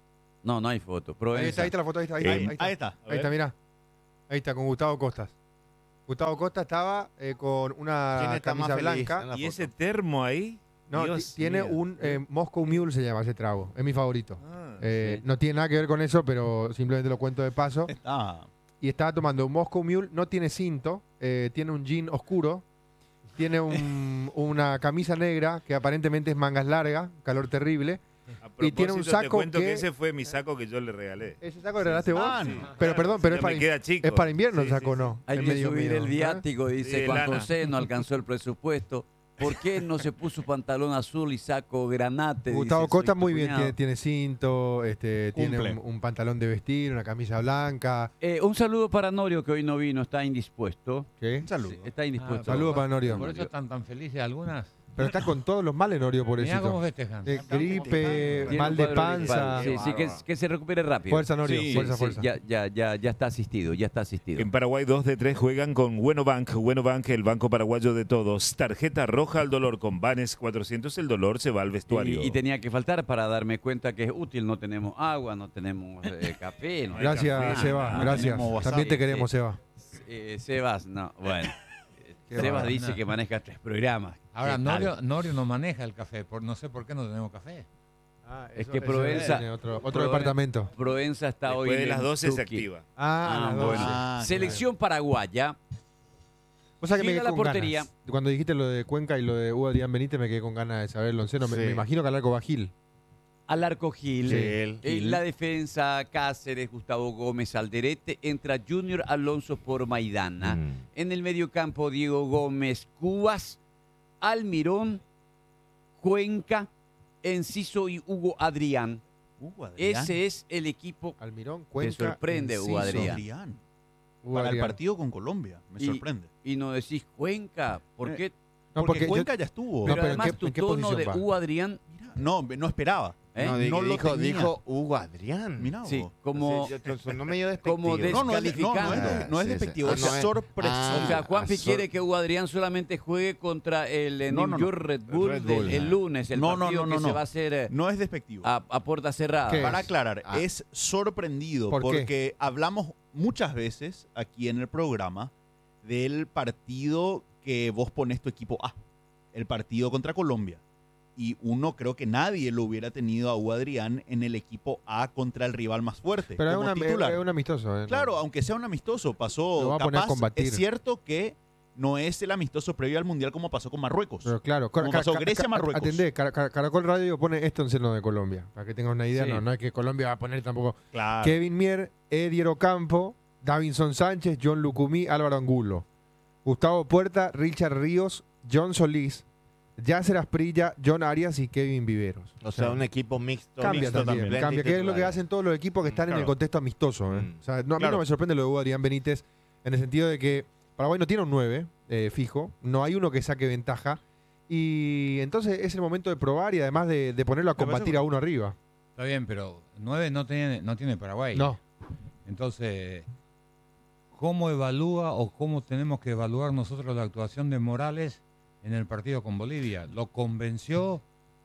No, no hay foto. Ahí Provenza. está, ahí está la foto, ahí está. Ahí, Eh, ahí está, ahí está. ahí está, mirá. Ahí está, con Gustavo Costas. Gustavo Costa estaba eh, con ¿Quién una está más camisa feliz blanca. en la ¿Y foto? ese termo ahí? No, Dios ti- tiene mío. un eh, Moscow Mule, se llama ese trago. Es mi favorito. Ah, Eh, sí. No tiene nada que ver con eso, pero simplemente lo cuento de paso. Está. Y estaba tomando un Moscow Mule, no tiene cinto, eh, tiene un jean oscuro, tiene un- una camisa negra que aparentemente es mangas largas, calor terrible. A y tiene un propósito, te saco cuento que... que- ese fue mi saco que yo le regalé. ¿Ese saco le regalaste vos? Ah, Sí. no. Pero Claro, perdón, pero si es no para, me in- queda chico. es para invierno el Sí, saco, sí, ¿no? Hay Es que medio subir mío, el ¿eh? viático, dice Sí, Juan lana. José, no alcanzó el presupuesto. ¿Por qué no se puso pantalón azul y saco granate? Gustavo Dice, Costa soy tu muy bien, cuñado. tiene, tiene cinto, este, tiene Cumple. un, un pantalón de vestir, una camisa blanca. Eh, un saludo para Norio, que hoy no vino, está indispuesto. ¿Qué? Un saludo. Sí, está indispuesto. Saludos para Norio. Por eso están tan felices algunas. Pero está con todos los males, Norio, por Mirá eso. cómo festejan. De gripe, Tiene mal un de cuadro panza. gripal. Sí, sí, que, que se recupere rápido. Fuerza, Norio, Sí, fuerza, sí, fuerza. Ya, ya, ya, ya está asistido, ya está asistido. En Paraguay, dos de tres juegan con Bueno Bank. Bueno Bank, el banco paraguayo de todos. Tarjeta roja al dolor con Banes cuatrocientos. El dolor se va al vestuario. Y, y tenía que faltar para darme cuenta que es útil. No tenemos agua, no tenemos eh, café. No hay Gracias, café, Seba, no gracias. tenemos WhatsApp. También te Sí, queremos, sí. Seba. Eh, Sebas, no, bueno. Qué Sebas bárbaro. dice que maneja tres programas. Ahora, ¿Qué tal? Norio, Norio no maneja el café. Por, no sé por qué no tenemos café. Ah, Es eso- que eso Provenza- tiene otro, otro Proven- departamento. Provenza está Después hoy de las en doce se Tuqui. activa. Ah, Ah, las doce. bueno. Ah, Selección paraguaya. O sea que me Gira quedé la con portería. ganas. Cuando dijiste lo de Cuenca y lo de Hugo Adrián Benítez, me quedé con ganas de saber el onceno. Me, Sí. me imagino que al arco va Gil. Al arco Gil. Sí, En Gil. la defensa, Cáceres, Gustavo Gómez, Alderete. Entra Junior Alonso por Maidana. Mm. En el mediocampo, Diego Gómez, Cubas, Almirón, Cuenca, Enciso y Hugo Adrián. Hugo Adrián. Ese es el equipo. Almirón, Cuenca. sorprende, Hugo Enciso. Adrián. Adrián. Hugo Para el Adrián. partido con Colombia. Me Y- sorprende. Y no decís Cuenca. ¿Por Eh, qué? No, porque, porque yo- Cuenca ya estuvo. No, Pero pero ¿en además qué- tu en qué tono posición de va? Hugo Adrián. No, no esperaba. ¿eh? No, di- No lo dijo, tenía. dijo Hugo Adrián. Mirá vos. Sí, como, Sí, yo- sonó medio despectivo. como No, no es, de- no, no es, descalificando. de- no es Sí, sí. despectivo, Ah, es no es- sorpresivo. Ah, O sea, Juanpi ah, sor- quiere que Hugo Adrián solamente juegue contra el eh, No, New no, no. York Red Bull, Red del- Bull. el lunes, el No, no, partido no, no, que se no. va a hacer eh, No es despectivo. a, a puerta cerrada. ¿Qué? Para aclarar, Ah. es sorprendido ¿Por qué? porque hablamos muchas veces aquí en el programa del partido que vos pones tu equipo A, el partido contra Colombia. Y uno creo que nadie lo hubiera tenido a Hugo Adrián en el equipo A contra el rival más fuerte. Pero es, como una, titular. es un amistoso. ¿eh? Claro, No. aunque sea un amistoso, Lo pasó va a poner a capaz. combatir. Es cierto que no es el amistoso previo al Mundial como pasó con Marruecos. Pero claro, Como Car- pasó Car- Grecia, Car- Marruecos. Atendé, Car- Car- Caracol Radio pone esto en seno de Colombia. Para que tengas una idea, Sí. no, no es que Colombia va a poner tampoco. Claro. Kevin Mier, Edier Ocampo, Davinson Sánchez, John Lucumí, Álvaro Angulo, Gustavo Puerta, Richard Ríos, John Solís, Yasser Asprilla, John Arias y Kevin Viveros. O sea, un equipo mixto. Cambia mixto también, también. cambia, que es lo que Titulares. hacen todos los equipos que están en el Claro. contexto amistoso. ¿eh? Mm. O sea, no, a mí Claro. no me sorprende lo de Hugo Adrián Benítez en el sentido de que Paraguay no tiene un nueve eh, fijo, no hay uno que saque ventaja y entonces es el momento de probar y además de, de ponerlo a Me parece combatir bueno. a uno arriba. Está bien, pero nueve no tiene, no tiene Paraguay. No, Entonces, ¿cómo evalúa o cómo tenemos que evaluar nosotros la actuación de Morales en el partido con Bolivia? ¿Lo convenció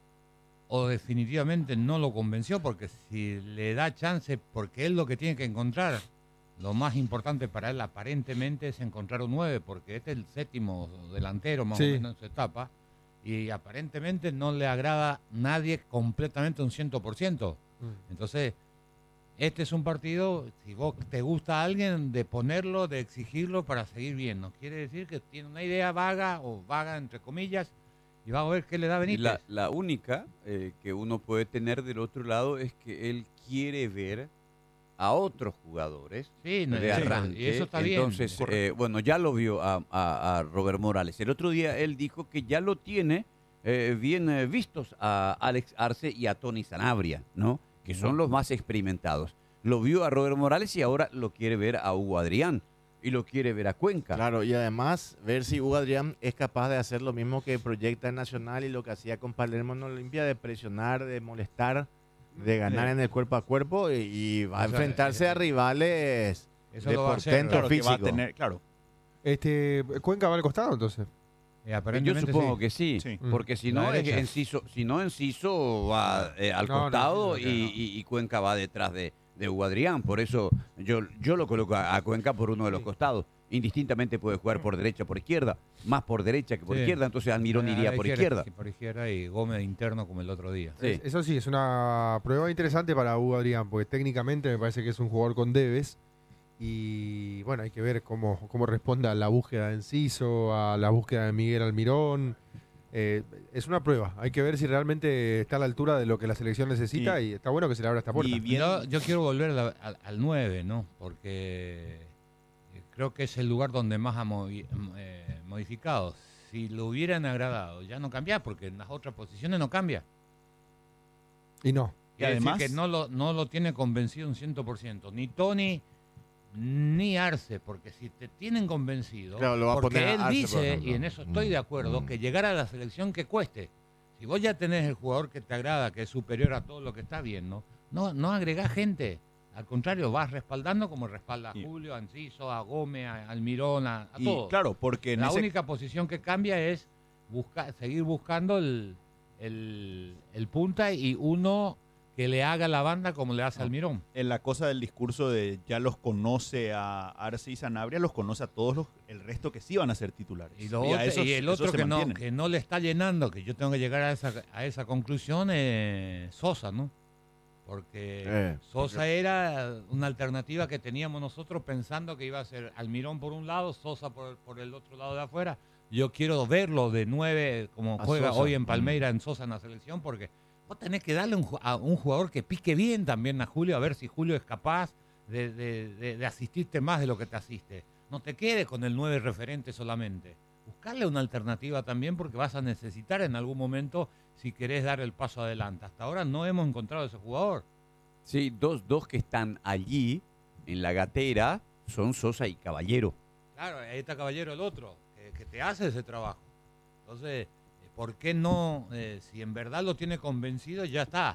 o definitivamente no lo convenció? Porque si le da chance, porque él lo que tiene que encontrar, lo más importante para él aparentemente es encontrar un nueve, porque este es el séptimo delantero más Sí. o menos en su etapa, y aparentemente no le agrada a nadie completamente un cien por ciento. Mm. Entonces, este es un partido, si vos te gusta a alguien, de ponerlo, de exigirlo para seguir bien. No quiere decir que tiene una idea vaga o vaga, entre comillas, y va a ver qué le da Y Benítez. La, la única eh, que uno puede tener del otro lado es que él quiere ver a otros jugadores Sí, no, de sí, arranque. y eso está bien. Entonces, Correcto. eh, bueno, ya lo vio a, a- a Robert Morales. El otro día él dijo que ya lo tiene eh, bien eh, vistos a Alex Arce y a Tony Sanabria, ¿no? Que son los más experimentados. Lo vio a Robert Morales y ahora lo quiere ver a Hugo Adrián y lo quiere ver a Cuenca. Claro, y además ver si Hugo Adrián es capaz de hacer lo mismo que proyecta en Nacional y lo que hacía con Palermo en Olimpia, de presionar, de molestar, de ganar Sí. en el cuerpo a cuerpo y, y va a O sea, enfrentarse eh, a rivales Eso de lo va a hacer, portento Claro, que va a físico. tener, claro. este, Cuenca va al costado entonces. Eh, Yo aparentemente supongo sí. que sí, Sí. porque si La no, es derecha. Enciso, si no Enciso va eh, al No, no, costado Enciso y, no. y- y Cuenca va detrás de, de Hugo Adrián. Por eso yo, yo lo coloco a, a Cuenca por uno de los Sí. costados. Indistintamente puede jugar por derecha o por izquierda, más por derecha que por Sí. izquierda, entonces Almirón A la iría por izquierda. Sí, por izquierda y Gómez interno como el otro día. Sí. Es- Eso sí, es una prueba interesante para Hugo Adrián, porque técnicamente me parece que es un jugador con debes. Y bueno, hay que ver cómo, cómo responde a la búsqueda de Enciso, a la búsqueda de Miguel Almirón. Eh, es una prueba, hay que ver si realmente está a la altura de lo que la selección necesita Sí. y está bueno que se le abra esta puerta. Y bien, Yo, yo quiero volver a la- al, al nueve, ¿no? Porque eh, creo que es el lugar donde más ha movi- eh, modificado. Si lo hubieran agradado, ya no cambia, porque en las otras posiciones no cambia. Y no. Y Quiere decir además- que no lo, no lo tiene convencido un cien por ciento. Ni Tony ni Arce, porque si te tienen convencido, Claro, lo va a porque poner a él Arce, por dice, ejemplo. y en eso estoy de acuerdo, que llegar a la selección que cueste. Si vos ya tenés el jugador que te agrada, que es superior a todo lo que estás viendo, no, no agregás gente. Al contrario, vas respaldando como respalda a Y- Julio, a Enciso, a Gómez, a Almirón, a, a y todos. claro, porque en La ese única posición que cambia es buscar, seguir buscando el, el, el punta y uno que le haga la banda como le hace No. Almirón. en la cosa del discurso de ya los conoce a Arce y Sanabria, los conoce a todos los, el resto que sí van a ser titulares. Y, lo Y a otro- esos- y el esos otro se que no, mantienen. que no le está llenando, que yo tengo que llegar a esa, a esa conclusión, es Sosa, ¿no? Porque Eh, Sosa era una alternativa que teníamos nosotros pensando que iba a ser Almirón por un lado, Sosa por, por el otro lado de afuera. Yo quiero verlo de nueve, como A juega Sosa. hoy en Mm. Palmeiras, en Sosa en la selección, porque vos tenés que darle un ju- a un jugador que pique bien también a Julio, a ver si Julio es capaz de, de- de- de asistirte más de lo que te asiste. No te quedes con el nueve referente solamente. Buscarle una alternativa también porque vas a necesitar en algún momento si querés dar el paso adelante. Hasta ahora no hemos encontrado ese jugador. Sí, dos, dos que están allí en la gatera son Sosa y Caballero. Claro, ahí está Caballero el otro, que, que te hace ese trabajo. Entonces, ¿por qué no? Eh, si en verdad lo tiene convencido, ya está.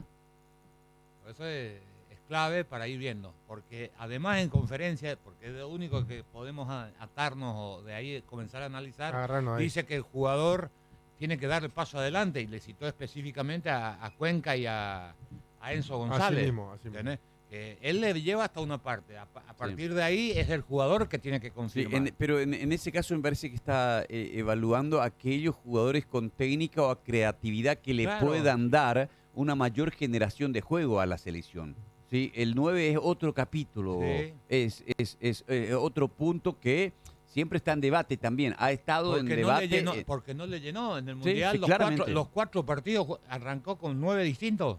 Por eso es, es clave para ir viendo. Porque además en conferencia, porque es lo único que podemos a- atarnos o de ahí comenzar a analizar, Agarrarnos ahí. dice que el jugador tiene que dar el paso adelante y le citó específicamente a, a Cuenca y a, a Enzo González. Así mismo, así mismo. ¿Entendés? Que él le lleva hasta una parte. A, pa- a partir de ahí es el jugador que tiene que Sí, confirmar. en- pero en, en ese caso me parece que está eh, evaluando a aquellos jugadores con técnica o creatividad que le Claro. puedan dar una mayor generación de juego a la selección. ¿Sí? El nueve es otro capítulo, Sí. es, es, es, eh, otro punto que siempre está en debate también. Ha estado en Porque no, debate. le llenó, eh, porque no le llenó en el Sí, Mundial. sí, los, claramente. cuatro, los cuatro partidos ju- arrancó con nueve distintos.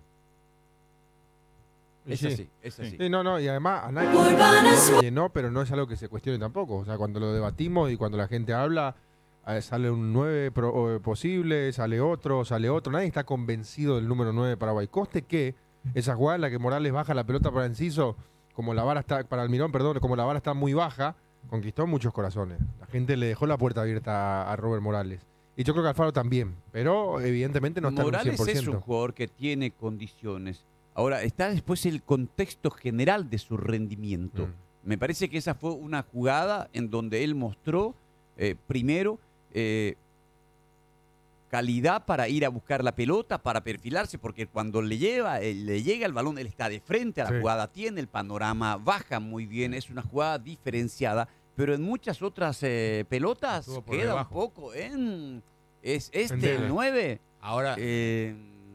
es Sí. así, es así. Sí, no, no, y además a nadie no le llenó, pero no es algo que se cuestione tampoco. O sea, cuando lo debatimos y cuando la gente habla, eh, sale un nueve pro- eh, posible, sale otro, sale otro. Nadie está convencido del número nueve de Paraguay. Coste que esa jugada en la que Morales baja la pelota para Enciso, como la vara está, para Almirón, perdón, como la vara está muy baja, conquistó muchos corazones. La gente le dejó la puerta abierta a, a Robert Morales. Y yo creo que Alfaro también, pero evidentemente no está en un Morales cien por es ciento. un jugador que tiene condiciones. Ahora, está después el contexto general de su rendimiento. Mm. Me parece que esa fue una jugada en donde él mostró, eh, primero, eh, calidad para ir a buscar la pelota, para perfilarse, porque cuando le lleva, eh, le llega el balón, él está de frente a la Sí. jugada, tiene el panorama, baja muy bien, es una jugada diferenciada, pero en muchas otras eh, pelotas Estuvo por queda debajo. un poco en... Es En este, debe. el nueve. Ahora, Eh,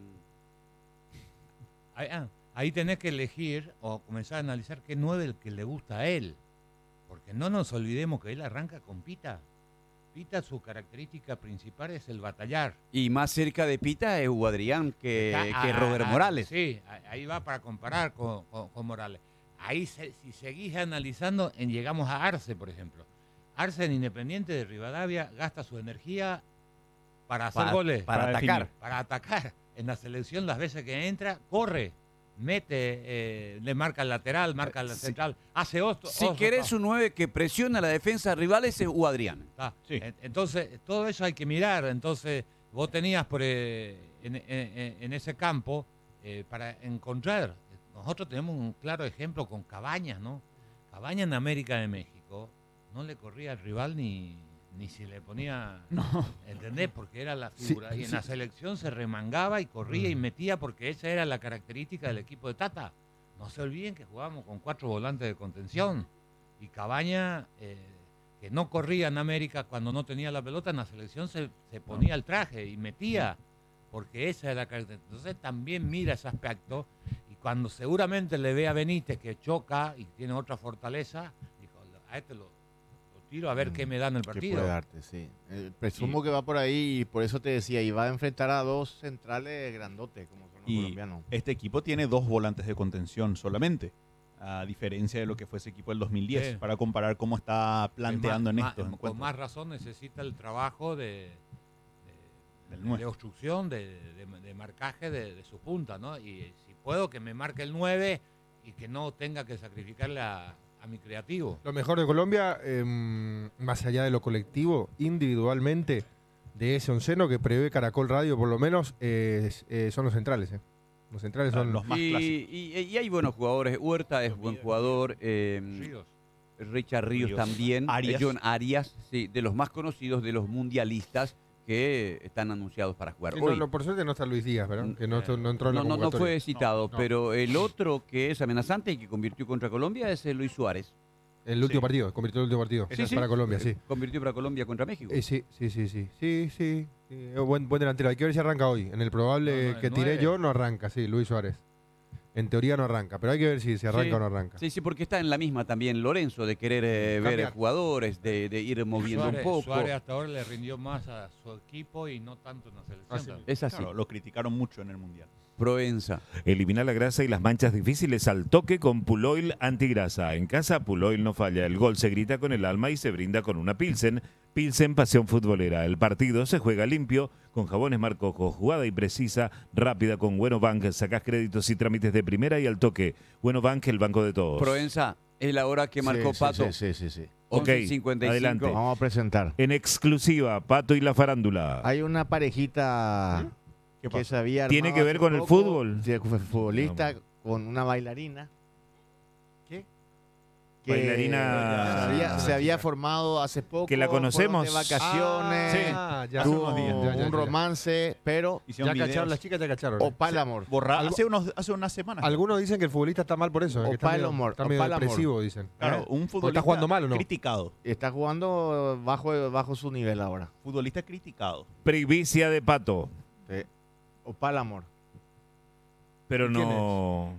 ahí, ah, ahí tenés que elegir o comenzar a analizar qué nueve el que le gusta a él. Porque no nos olvidemos que él arranca con Pita. Pita, su característica principal es el batallar. y más cerca de Pita es Hugo Adrián que, Está- que ah, Robert ah, Morales. Sí, a- ahí va para comparar con, con- con Morales. Ahí, se- si seguís analizando, en, llegamos a Arce, por ejemplo. Arce en Independiente de Rivadavia gasta su energía para hacer Para- goles, para Para atacar. definir. para atacar. En la selección, las veces que entra, corre, mete, eh, le marca el lateral, marca el Eh, sí. central, hace otro. Si otro- querés un nueve que presiona a la defensa rivales es Hugo Adrián. Ah, Sí. en- Entonces, todo eso hay que mirar. Entonces, vos tenías por, eh, en, en- en ese campo eh, para encontrar. Nosotros tenemos un claro ejemplo con Cabañas, ¿no? Cabañas en América de México no le corría al rival ni, ni si le ponía, No. ¿entendés? Porque era la figura. Sí, y en sí. la selección se remangaba y corría y Mm. metía porque esa era la característica del equipo de Tata. No se olviden que jugábamos con cuatro volantes de contención. Y Cabaña, eh, que no corría en América cuando no tenía la pelota, en la selección se, se ponía el traje y metía. Porque esa era la característica. Entonces también mira ese aspecto. Y cuando seguramente le ve a Benítez que choca y tiene otra fortaleza, dijo, a este lo, lo tiro a ver qué me da en el ¿Qué partido. puede darte? Sí. Eh, presumo que va por ahí y por eso te decía, y va a enfrentar a dos centrales grandotes, como son los Y colombianos. este equipo tiene dos volantes de contención solamente, a diferencia de lo que fue ese equipo del dos mil diez, Sí. para comparar cómo está planteando Es más- en estos más- Con encuentros. más razón necesita el trabajo de, de, Del de nueve. obstrucción, de, de- de marcaje de, de su punta, ¿no? Y si puedo que me marque el nueve y que no tenga que sacrificarle a, a mi creativo. Lo mejor de Colombia, eh, más allá de lo colectivo, individualmente, de ese onceno que prevé Caracol Radio, por lo menos, eh, es- eh, son los centrales. eh. Los centrales son los más y, clásicos. y- y hay buenos jugadores. Huerta es buen jugador. eh, Ríos. Richard Ríos, Ríos. también. Arias. eh, John Arias, sí, de los más conocidos de los mundialistas que están anunciados para jugar. Sí, no, Hoy, no, por suerte no está Luis Díaz, ¿verdad? Que no, Eh, no entró en la no, no, no convocatoria. fue citado, No, no. pero el otro que es amenazante y que convirtió contra Colombia es el Luis Suárez. El último Sí. partido, convirtió el último partido. Sí, sí. Para Colombia, sí. Convirtió para Colombia contra México. Eh, sí, sí, sí, sí. Sí, sí. sí. Eh, Buen, buen delantero. Hay que ver si arranca hoy. En el probable No, no, el que tiré nueve. yo no arranca, sí, Luis Suárez. En teoría no arranca, pero hay que ver si se arranca Sí. o no arranca. Sí, sí, porque está en la misma también Lorenzo, de querer eh, ver Cambiar. jugadores, de, de ir moviendo Suárez, un poco. Suárez hasta ahora le rindió más a su equipo y no tanto en la selección. Así también. Es así. Claro, lo criticaron mucho en el Mundial. Proenza. Elimina la grasa y las manchas difíciles al toque con Puloil antigrasa. En casa, Puloil no falla. El gol se grita con el alma y se brinda con una Pilsen. Pilsen Pasión Futbolera. El partido se juega limpio, con jabones Marcoco, jugada y precisa, rápida con Bueno Bank. Sacás créditos y trámites de primera y al toque. Bueno Bank, el banco de todos. Proenza, es la hora que marcó Sí, Pato. Sí, sí, sí, sí. Ok, once cincuenta y cinco. adelante. Vamos a presentar. En exclusiva, Pato y la farándula. Hay una parejita ¿Qué que pasó? se había ¿Tiene armado que ver hace con el poco, fútbol? sí, fue futbolista con una bailarina. ¿Qué? Que Bailarina- Se había, se había formado hace poco. Que la fueron conocemos. De vacaciones. Ah, ya. Tuvo unos días. Ya, ya, un ya. romance, pero Hicieron Ya videos. cacharon, las chicas ya cacharon. ¿eh? Opalamor. Borra- Algo- hace, unos, hace unas semanas. Algunos dicen que el futbolista está mal por eso. eh, que está medio, Opalamor, está medio Opalamor. depresivo, dicen. Claro, ¿Eh? un Porque futbolista está jugando mal, ¿o no? criticado. Está jugando bajo, bajo su nivel ahora. Futbolista criticado. Privicia de Pato. Sí. Opalamor. Pero ¿Quién no.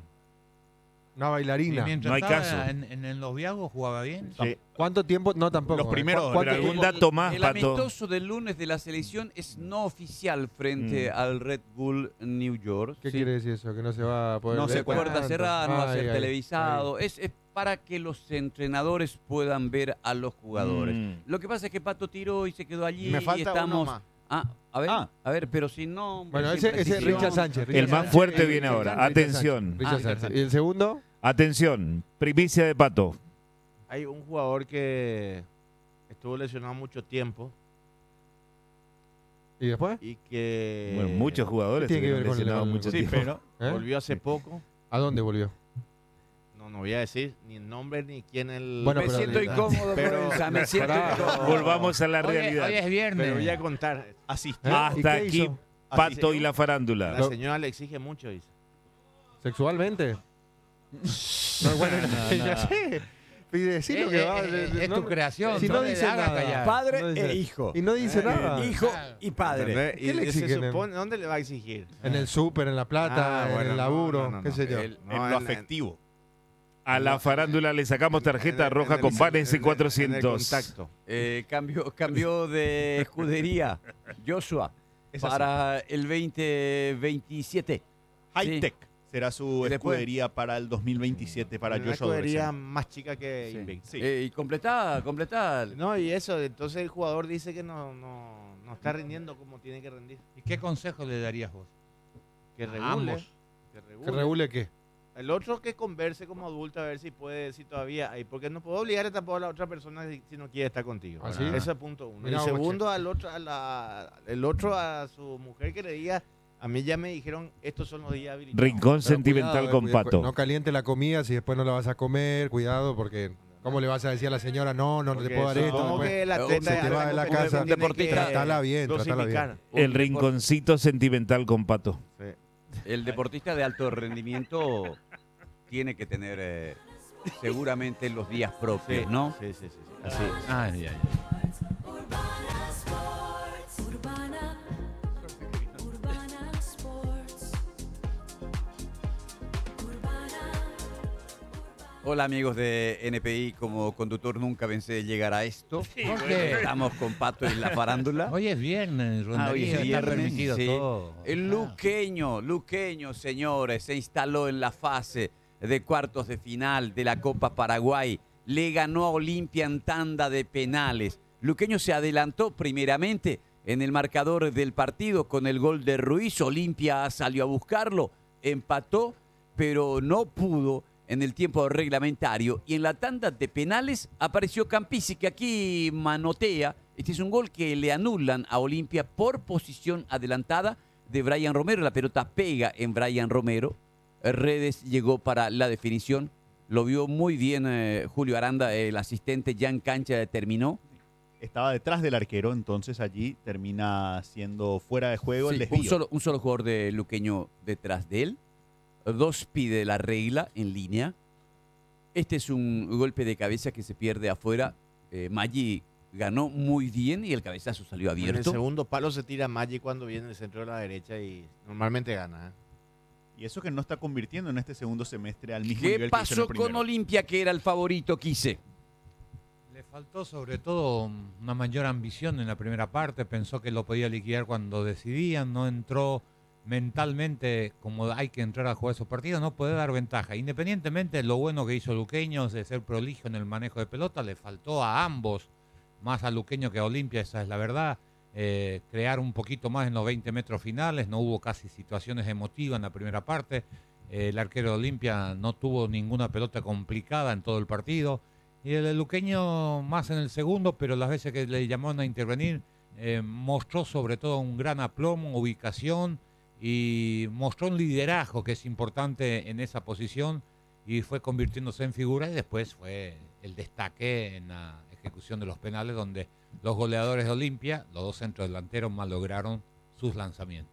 Una Y bailarina. mientras No hay estaba caso. En, en, en los Viagos jugaba bien. Sí. ¿Cuánto tiempo? No, tampoco. Los eh. primeros, ¿Cu- ¿Cuánto pero algún tiempo? dato más, El Pato. amistoso del lunes de la selección es no oficial frente Mm. al Red Bull New York. ¿Qué ¿sí? quiere decir eso? Que no se va a poder No ver se puerta tanto. cerrada, no va a Ay, ser ay, televisado. Es, es para que los entrenadores puedan ver a los jugadores. Mm. Lo que pasa es que Pato tiró y se quedó allí. Me y falta estamos. uno más. Ah, a ver, Ah. a ver, pero sin nombre. Bueno, sin ese, ese es precisión. Richard Sánchez. El Richard más Sánchez, fuerte eh, viene Richard ahora. Sánchez, Atención. Richard Ah, Sánchez. Richard ¿Y el segundo? Atención. Privicia de Pato. Hay un jugador que estuvo lesionado mucho tiempo ¿Y después? y que Bueno, muchos jugadores ¿Qué tiene que ver estuvieron con el- lesionados mucho Sí, tiempo. pero ¿Eh? volvió hace poco. ¿A dónde volvió? No, no voy a decir ni el nombre ni quién el. Bueno, Me pero- siento incómodo, pero- Proenza, me siento Pará. incómodo. Volvamos a la Hoy, es- realidad. hoy es viernes. Pero voy a contar. Asistió. ¿Eh? ¿Y Hasta qué aquí, hizo? Pato Así- y la farándula. La señora le exige mucho, dice. ¿Sexualmente? No, bueno, ya sé. Pide decir lo Eh, que eh, va. eh, de- de- es no- tu creación, Si no no le dice haga nada. callar. Padre No dice- e hijo. Y no dice Eh, nada. Hijo y padre. ¿Entendés? ¿Qué le Y se exigen? supone, ¿dónde le va a exigir? En el súper, en la plata, Ah, en bueno, el no, laburo, no, no, qué no. sé yo. El- No, en en- lo en- afectivo. A la farándula le sacamos tarjeta En el- roja en el- con panes en y el- cuatrocientos. En el contacto. Eh, cambio, cambio de escudería, Joshua, Es así. para el veinte veintisiete. High Sí. Tech será su ¿Y después? escudería para el dos mil veintisiete para Una Joshua escudería Dorsey. más chica que Sí. Invicta. Sí. Eh, y completá, completá. No, y eso, entonces el jugador dice que no, no, no está rindiendo como tiene que rendir. ¿Y qué consejo le darías vos? Que A regule. ambos. Que regule. ¿Que regule qué? El otro que converse como adulto a ver si puede, si todavía hay, porque no puedo obligar tampoco a la otra persona si, si no quiere estar contigo. ¿Ah, sí? Ese es punto uno. Mirá y vos, segundo, al otro, a la, el otro a su mujer que le diga, a mí ya me dijeron, estos son los días habilitados. Rincón Pero sentimental cuidado, con eh, cuida- Pato. No caliente la comida si después no la vas a comer, cuidado porque ¿Cómo le vas a decir a la señora, no, no, no te Porque puedo dar eso, esto? como después que el atleta se te va de la como que casa. un deportista, Tratala bien, tratala bien. dosificar. El rinconcito sentimental con Pato. El deportista de alto rendimiento tiene que tener eh, seguramente los días propios, Sí, ¿no? sí, sí, sí, sí. Así es. Ay, ay, ay. Hola amigos de N P I, como conductor nunca pensé llegar a esto. ¿Por qué? Estamos con Pato en la farándula. Hoy es viernes, Ah, hoy es Rondarío, está viernes, permitido sí. todo. El luqueño, luqueño, señores, se instaló en la fase de cuartos de final de la Copa Paraguay. Le ganó a Olimpia en tanda de penales. Luqueño se adelantó primeramente en el marcador del partido con el gol de Ruiz. Olimpia salió a buscarlo, empató, pero no pudo en el tiempo reglamentario. Y en la tanda de penales apareció Campisi, que aquí manotea. Este es un gol que le anulan a Olimpia por posición adelantada de Brian Romero. La pelota pega en Brian Romero. Redes llegó para la definición. Lo vio muy bien eh, Julio Aranda, el asistente ya en cancha determinó. Estaba detrás del arquero, entonces allí termina siendo fuera de juego Sí, el desvío. un, solo, un solo jugador de luqueño detrás de él. Dos pide la regla en línea. Este es un golpe de cabeza que se pierde afuera. Eh, Maggi ganó muy bien y el cabezazo salió En el abierto. segundo palo se tira Maggi cuando viene el centro de la derecha y normalmente gana. ¿eh? Y eso que no está convirtiendo en este segundo semestre al mismo ¿Qué nivel que hizo en pasó el primero. con Olimpia, que era el favorito, Quise? Le faltó sobre todo una mayor ambición en la primera parte, pensó que lo podía liquidar cuando decidían, no entró mentalmente como hay que entrar a jugar esos partidos, no puede dar ventaja. Independientemente de lo bueno que hizo Luqueño de ser prolijo en el manejo de pelota, le faltó a ambos, más a Luqueño que a Olimpia, esa es la verdad, eh, crear un poquito más en los veinte metros finales, no hubo casi situaciones emotivas en la primera parte, eh, el arquero de Olimpia no tuvo ninguna pelota complicada en todo el partido, y el luqueño más en el segundo, pero las veces que le llamaron a intervenir, eh, mostró sobre todo un gran aplomo, ubicación, y mostró un liderazgo que es importante en esa posición, y fue convirtiéndose en figura, y después fue el destaque en la ejecución de los penales, donde los goleadores de Olimpia, los dos centros delanteros, malograron sus lanzamientos.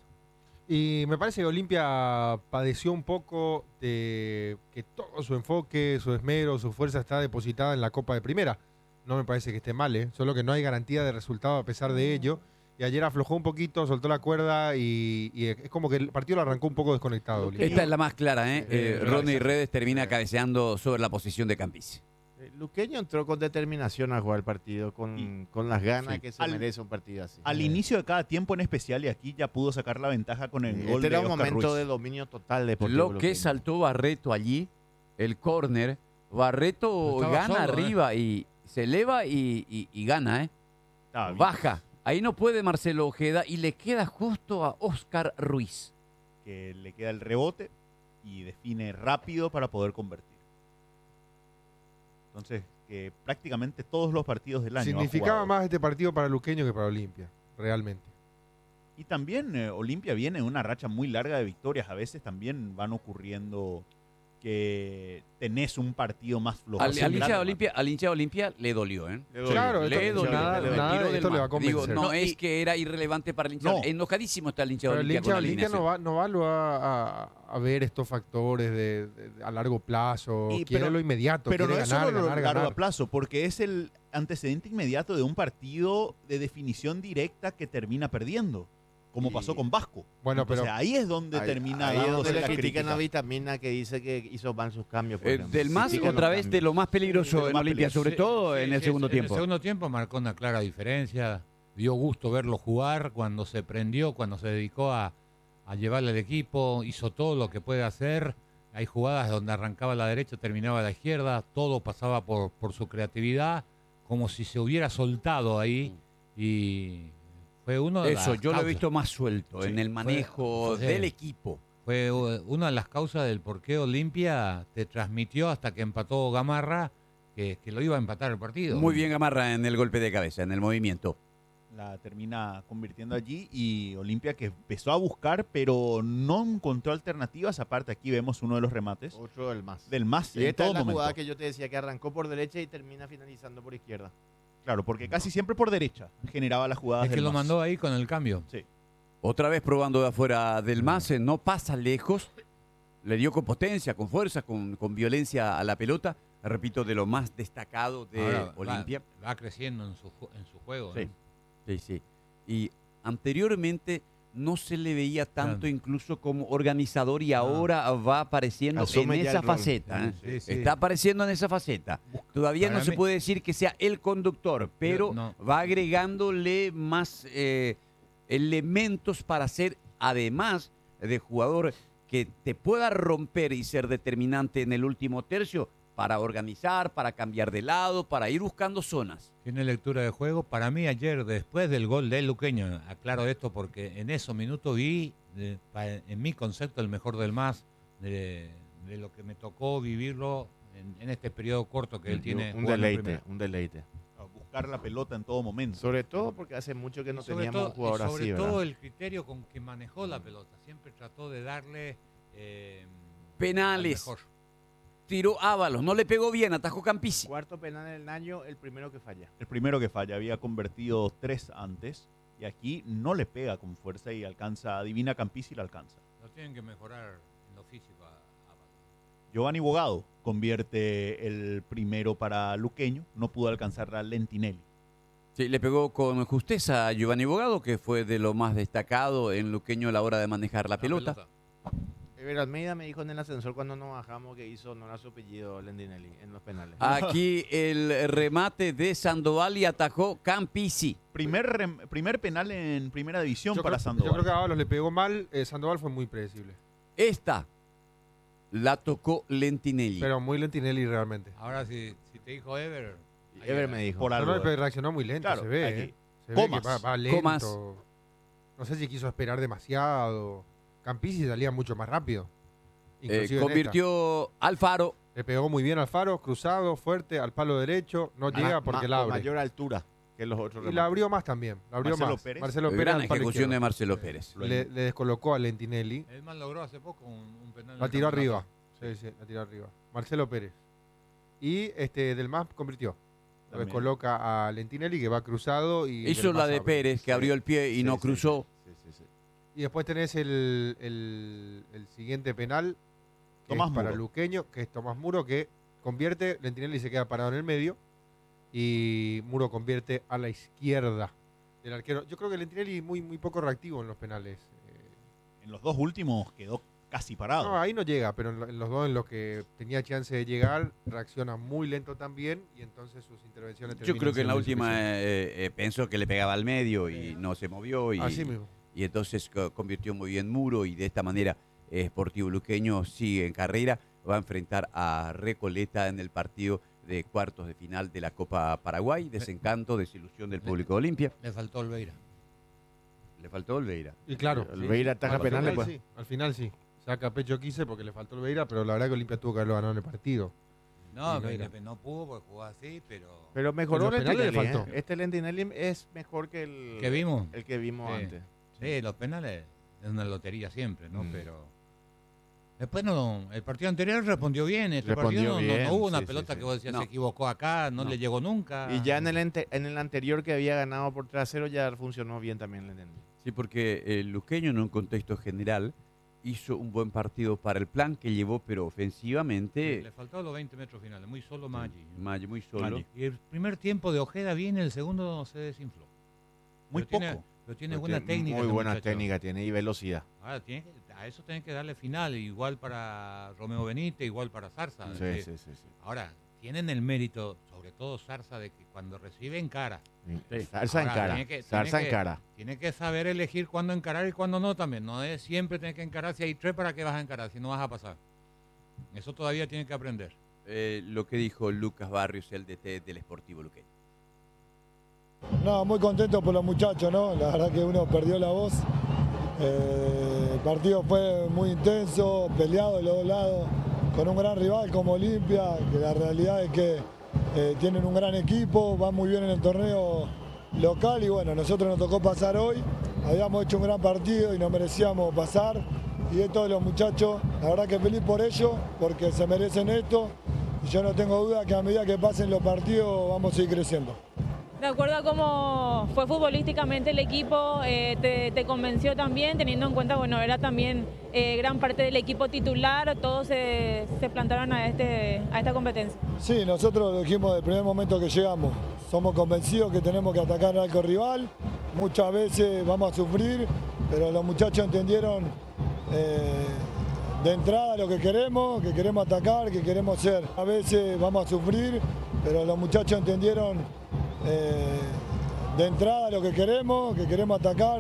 Y me parece que Olimpia padeció un poco de que todo su enfoque, su esmero, su fuerza está depositada en la Copa de Primera. No me parece que esté mal, ¿eh? Solo que no hay garantía de resultado a pesar de ello. Y ayer aflojó un poquito, soltó la cuerda y, y es como que el partido lo arrancó un poco desconectado. Olimpia. Esta es la más clara, ¿eh? eh, Eh, Ronnie Redes termina cabeceando sobre la posición de Campisi. Eh, Luqueño entró con determinación a jugar el partido, con, con las ganas Sí. que se Al- merece un partido así. Al Eh, inicio de cada tiempo en especial, y aquí ya pudo sacar la ventaja con el gol Este era de un Oscar momento Ruiz. de dominio total de Deportivo Lo que Luqueño. saltó Barreto allí, el córner, Barreto Estaba gana solo, ¿eh? arriba y se eleva y, y- y gana, ¿eh? Estaba bien. Baja. Ahí no puede Marcelo Ojeda y le queda justo a Oscar Ruiz. Que le queda el rebote y define rápido para poder convertir. Entonces, que prácticamente todos los partidos del año ha Significaba jugado. más este partido para Luqueño que para Olimpia, realmente. Y también eh, Olimpia viene en una racha muy larga de victorias. A veces también van ocurriendo que tenés un partido más flojo. Al, Sin al hincha de grado. Olimpia, al hincha de Olimpia le dolió, ¿eh? Le dolió. Claro, le esto- dolió. nada- le nada de tiró del esto le va a mar. Digo, convencer. no, No, es y- que era irrelevante para el hincha. No. Enojadísimo está el hincha de Pero el Olimpia hincha con de la Olimpia no alineación. va, no va lo a, a- a ver estos factores de, de- a largo plazo. Y Quiere pero- lo inmediato, Pero quiere no es ganar, solo lo ganar, largo ganar. a plazo, porque es el antecedente inmediato de un partido de definición directa que termina perdiendo, como Y- pasó con Vasco. Bueno, Entonces, pero ahí es donde Ahí- termina ahí es dándose donde le la critican crítica. a Vitamina, que dice que hizo mal sus cambios. por Eh, ejemplo. del más, Critican otra los vez, de cambios. lo más peligroso De lo en más Olimpia, peligroso. sobre todo Sí, en sí, el segundo sí, tiempo. En el segundo tiempo marcó una clara diferencia. Dio gusto verlo jugar cuando se prendió, cuando se dedicó a, a llevarle al equipo. Hizo todo lo que puede hacer. Hay jugadas donde arrancaba a la derecha, terminaba a la izquierda. Todo pasaba por, por su creatividad, como si se hubiera soltado ahí. Y fue uno de Eso, las yo lo he causas. visto más suelto Sí, en el fue- manejo fue- del equipo. Fue uh, una de las causas del por qué Olimpia te transmitió hasta que empató Gamarra, que, que lo iba a empatar el partido. Muy bien Gamarra en el golpe de cabeza, en el movimiento. la termina convirtiendo allí y Olimpia que empezó a buscar, pero no encontró alternativas. Aparte, aquí vemos uno de los remates. Otro del más. Del más, Y en esta todo es la momento. jugada que yo te decía, que arrancó por derecha y termina finalizando por izquierda. Claro, porque casi siempre por derecha generaba las jugadas Es que del lo más. mandó ahí con el cambio. Sí. Otra vez probando de afuera del MAS, no pasa lejos, le dio con potencia, con fuerza, con, con violencia a la pelota, repito, de lo más destacado de Ahora va- Olimpia. Va, creciendo en su, ju- en su juego. Sí, ¿no? sí, sí. Y anteriormente no se le veía tanto Claro. incluso como organizador y ahora va apareciendo Asume en ya esa el rol. faceta. ¿eh? Sí, sí. Está apareciendo en esa faceta. Todavía Para no se mí- puede decir que sea el conductor, pero no. va agregándole más eh, elementos para ser, además de jugador que te pueda romper y ser determinante en el último tercio, para organizar, para cambiar de lado, para ir buscando zonas. Tiene lectura de juego. Para mí ayer, después del gol de Luqueño, aclaro esto porque en esos minutos vi, de- pa- en mi concepto, el mejor del más, de, de lo que me tocó vivirlo en, en este periodo corto que él tiene. Un jugando en deleite, primera. un deleite. A buscar la pelota en todo momento. Sobre todo porque hace mucho que no Y sobre teníamos todo, un jugador y sobre así, todo ¿verdad? el criterio con que manejó la pelota. Siempre trató de darle eh, Penales. al mejor. Tiró Ábalos, no le pegó bien, atajó Campisi. Cuarto penal en el año, el primero que falla. El primero que falla, había convertido tres antes y aquí no le pega con fuerza y alcanza, adivina Campisi y la alcanza. Lo tienen que mejorar en lo físico. a- a- Giovanni Bogado convierte el primero para Luqueño, no pudo alcanzar a Lentinelli. Sí, le pegó con justeza a Giovanni Bogado, que fue de lo más destacado en Luqueño a la hora de manejar la, pelota. Ever Almeida me dijo en el ascensor cuando nos bajamos que hizo honor a su apellido Lendinelli en los penales. Aquí el remate de Sandoval y atajó Campisi. Primer, rem- primer penal en primera división Yo para creo, Sandoval. yo creo que a Ábalos le pegó mal, eh, Sandoval fue muy predecible. Esta la tocó Lentinelli. Pero muy Lentinelli realmente. Ahora, si, si te dijo Ever. ahí Ever era. me dijo. Por No, algo. no, pero reaccionó muy lento, Claro, se ve. aquí. eh. Se Comas. ve que va, va lento. Comas. No sé si quiso esperar demasiado. Campisi salía mucho más rápido. Eh, Inclusive en convirtió Alfaro. esta. Le pegó muy bien al Faro, cruzado, fuerte, al palo derecho. No llega Ma- porque ma- la con abre. mayor altura que los otros Y la remates. abrió más también. La abrió Marcelo más. Pérez. Marcelo Pérez. Gran al palo ejecución izquierdo. de Marcelo Pérez. Le, le descolocó a Lentinelli. Él más logró hace poco un, un penal. en La el tiró campeonato. arriba. Sí, sí, la tiró arriba. Marcelo Pérez. Y este del más convirtió. Lo También. descoloca a Lentinelli que va cruzado y Hizo Del la Mas de abre. Pérez, que abrió el pie y Sí, no sí, cruzó. sí, sí, sí. Y después tenés el, el- el siguiente penal que Tomás es para Muro. Luqueño, que es Tomás Muro, que convierte, Lentinelli se queda parado en el medio y Muro convierte a la izquierda del arquero. Yo creo que Lentinelli muy, muy poco reactivo en los penales. Eh, En los dos últimos quedó casi parado. no, ahí no llega, pero en, lo- en los dos en los que tenía chance de llegar, reacciona muy lento también y entonces sus intervenciones Yo terminan creo que en la siendo última insuficientes. eh, eh, pensó que le pegaba al medio y no se movió. Y, Así mismo. y entonces co- convirtió muy bien Muro y de esta manera eh, Sportivo Luqueño sigue en carrera, va a enfrentar a Recoleta en el partido de cuartos de final de la Copa Paraguay, desencanto, desilusión del público de Olimpia. Le faltó Olveira. Le faltó Olveira. Y claro, Olveira ataja al penales, final pues. sí, al final sí. Saca pecho quise porque le faltó Olveira, pero la verdad que Olimpia tuvo que haberlo ganado en el partido. No, Y no pero era. no pudo porque jugó así, pero. Pero mejoró En los penales le Lentinelli, faltó. ¿eh? Este Lentinelli es mejor que el ¿Que vimos? el que vimos Sí. antes. Sí, los penales es una lotería siempre, ¿no? Mm. Pero. Después no, el partido anterior respondió bien, este Respondió partido no, no- bien, no hubo una sí, sí, pelota sí. que vos decías No. se equivocó acá, no, No. le llegó nunca. Y ya en el, ente- en el anterior que había ganado por trasero ya funcionó bien también Lentinelli. Sí, porque el Luqueño en un contexto general hizo un buen partido para el plan que llevó, pero ofensivamente Le faltó los veinte metros finales, muy solo Maggi. Maggi muy solo. Maggi. Y el primer tiempo de Ojeda bien, el segundo se desinfló. Muy Pero tiene- poco. pero tiene Pero buena tiene técnica. Muy este buena muchacho. técnica tiene y velocidad. Ahora, tiene que- a eso tienen que darle final, igual para Romeo Benítez, igual para Zarza. Sí, Es sí, decir, sí, sí. Ahora, tienen el mérito, sobre todo Zarza, de que cuando recibe encara, Sí. Zarza en Ahora, cara. tiene que- Zarza tiene en que- cara. tiene que saber elegir cuándo encarar y cuándo no también. No es siempre tener que encarar. Si hay tres, ¿para qué vas a encarar? Si no vas a pasar. Eso todavía tiene que aprender. Eh, lo que dijo Lucas Barrios, el D T del Sportivo Luqueño. No, muy contento por los muchachos, ¿no? La verdad que uno perdió la voz. Eh, el partido fue muy intenso, peleado de los dos lados, con un gran rival como Olimpia, que la realidad es que eh, tienen un gran equipo, van muy bien en el torneo local y bueno, nosotros nos tocó pasar hoy, habíamos hecho un gran partido y nos merecíamos pasar y esto de los muchachos, la verdad que feliz por ellos porque se merecen esto y yo no tengo duda que a medida que pasen los partidos vamos a seguir creciendo. De acuerdo a cómo fue futbolísticamente el equipo, eh, te, te convenció también, teniendo en cuenta, bueno, era también eh, gran parte del equipo titular, todos se, se plantaron a, este, a esta competencia. Sí, nosotros lo dijimos desde el primer momento que llegamos, somos convencidos que tenemos que atacar al arco rival, muchas veces vamos a sufrir, pero los muchachos entendieron eh, de entrada lo que queremos, que queremos atacar, que queremos ser. A veces vamos a sufrir, pero los muchachos entendieron Eh, de entrada lo que queremos, que queremos atacar.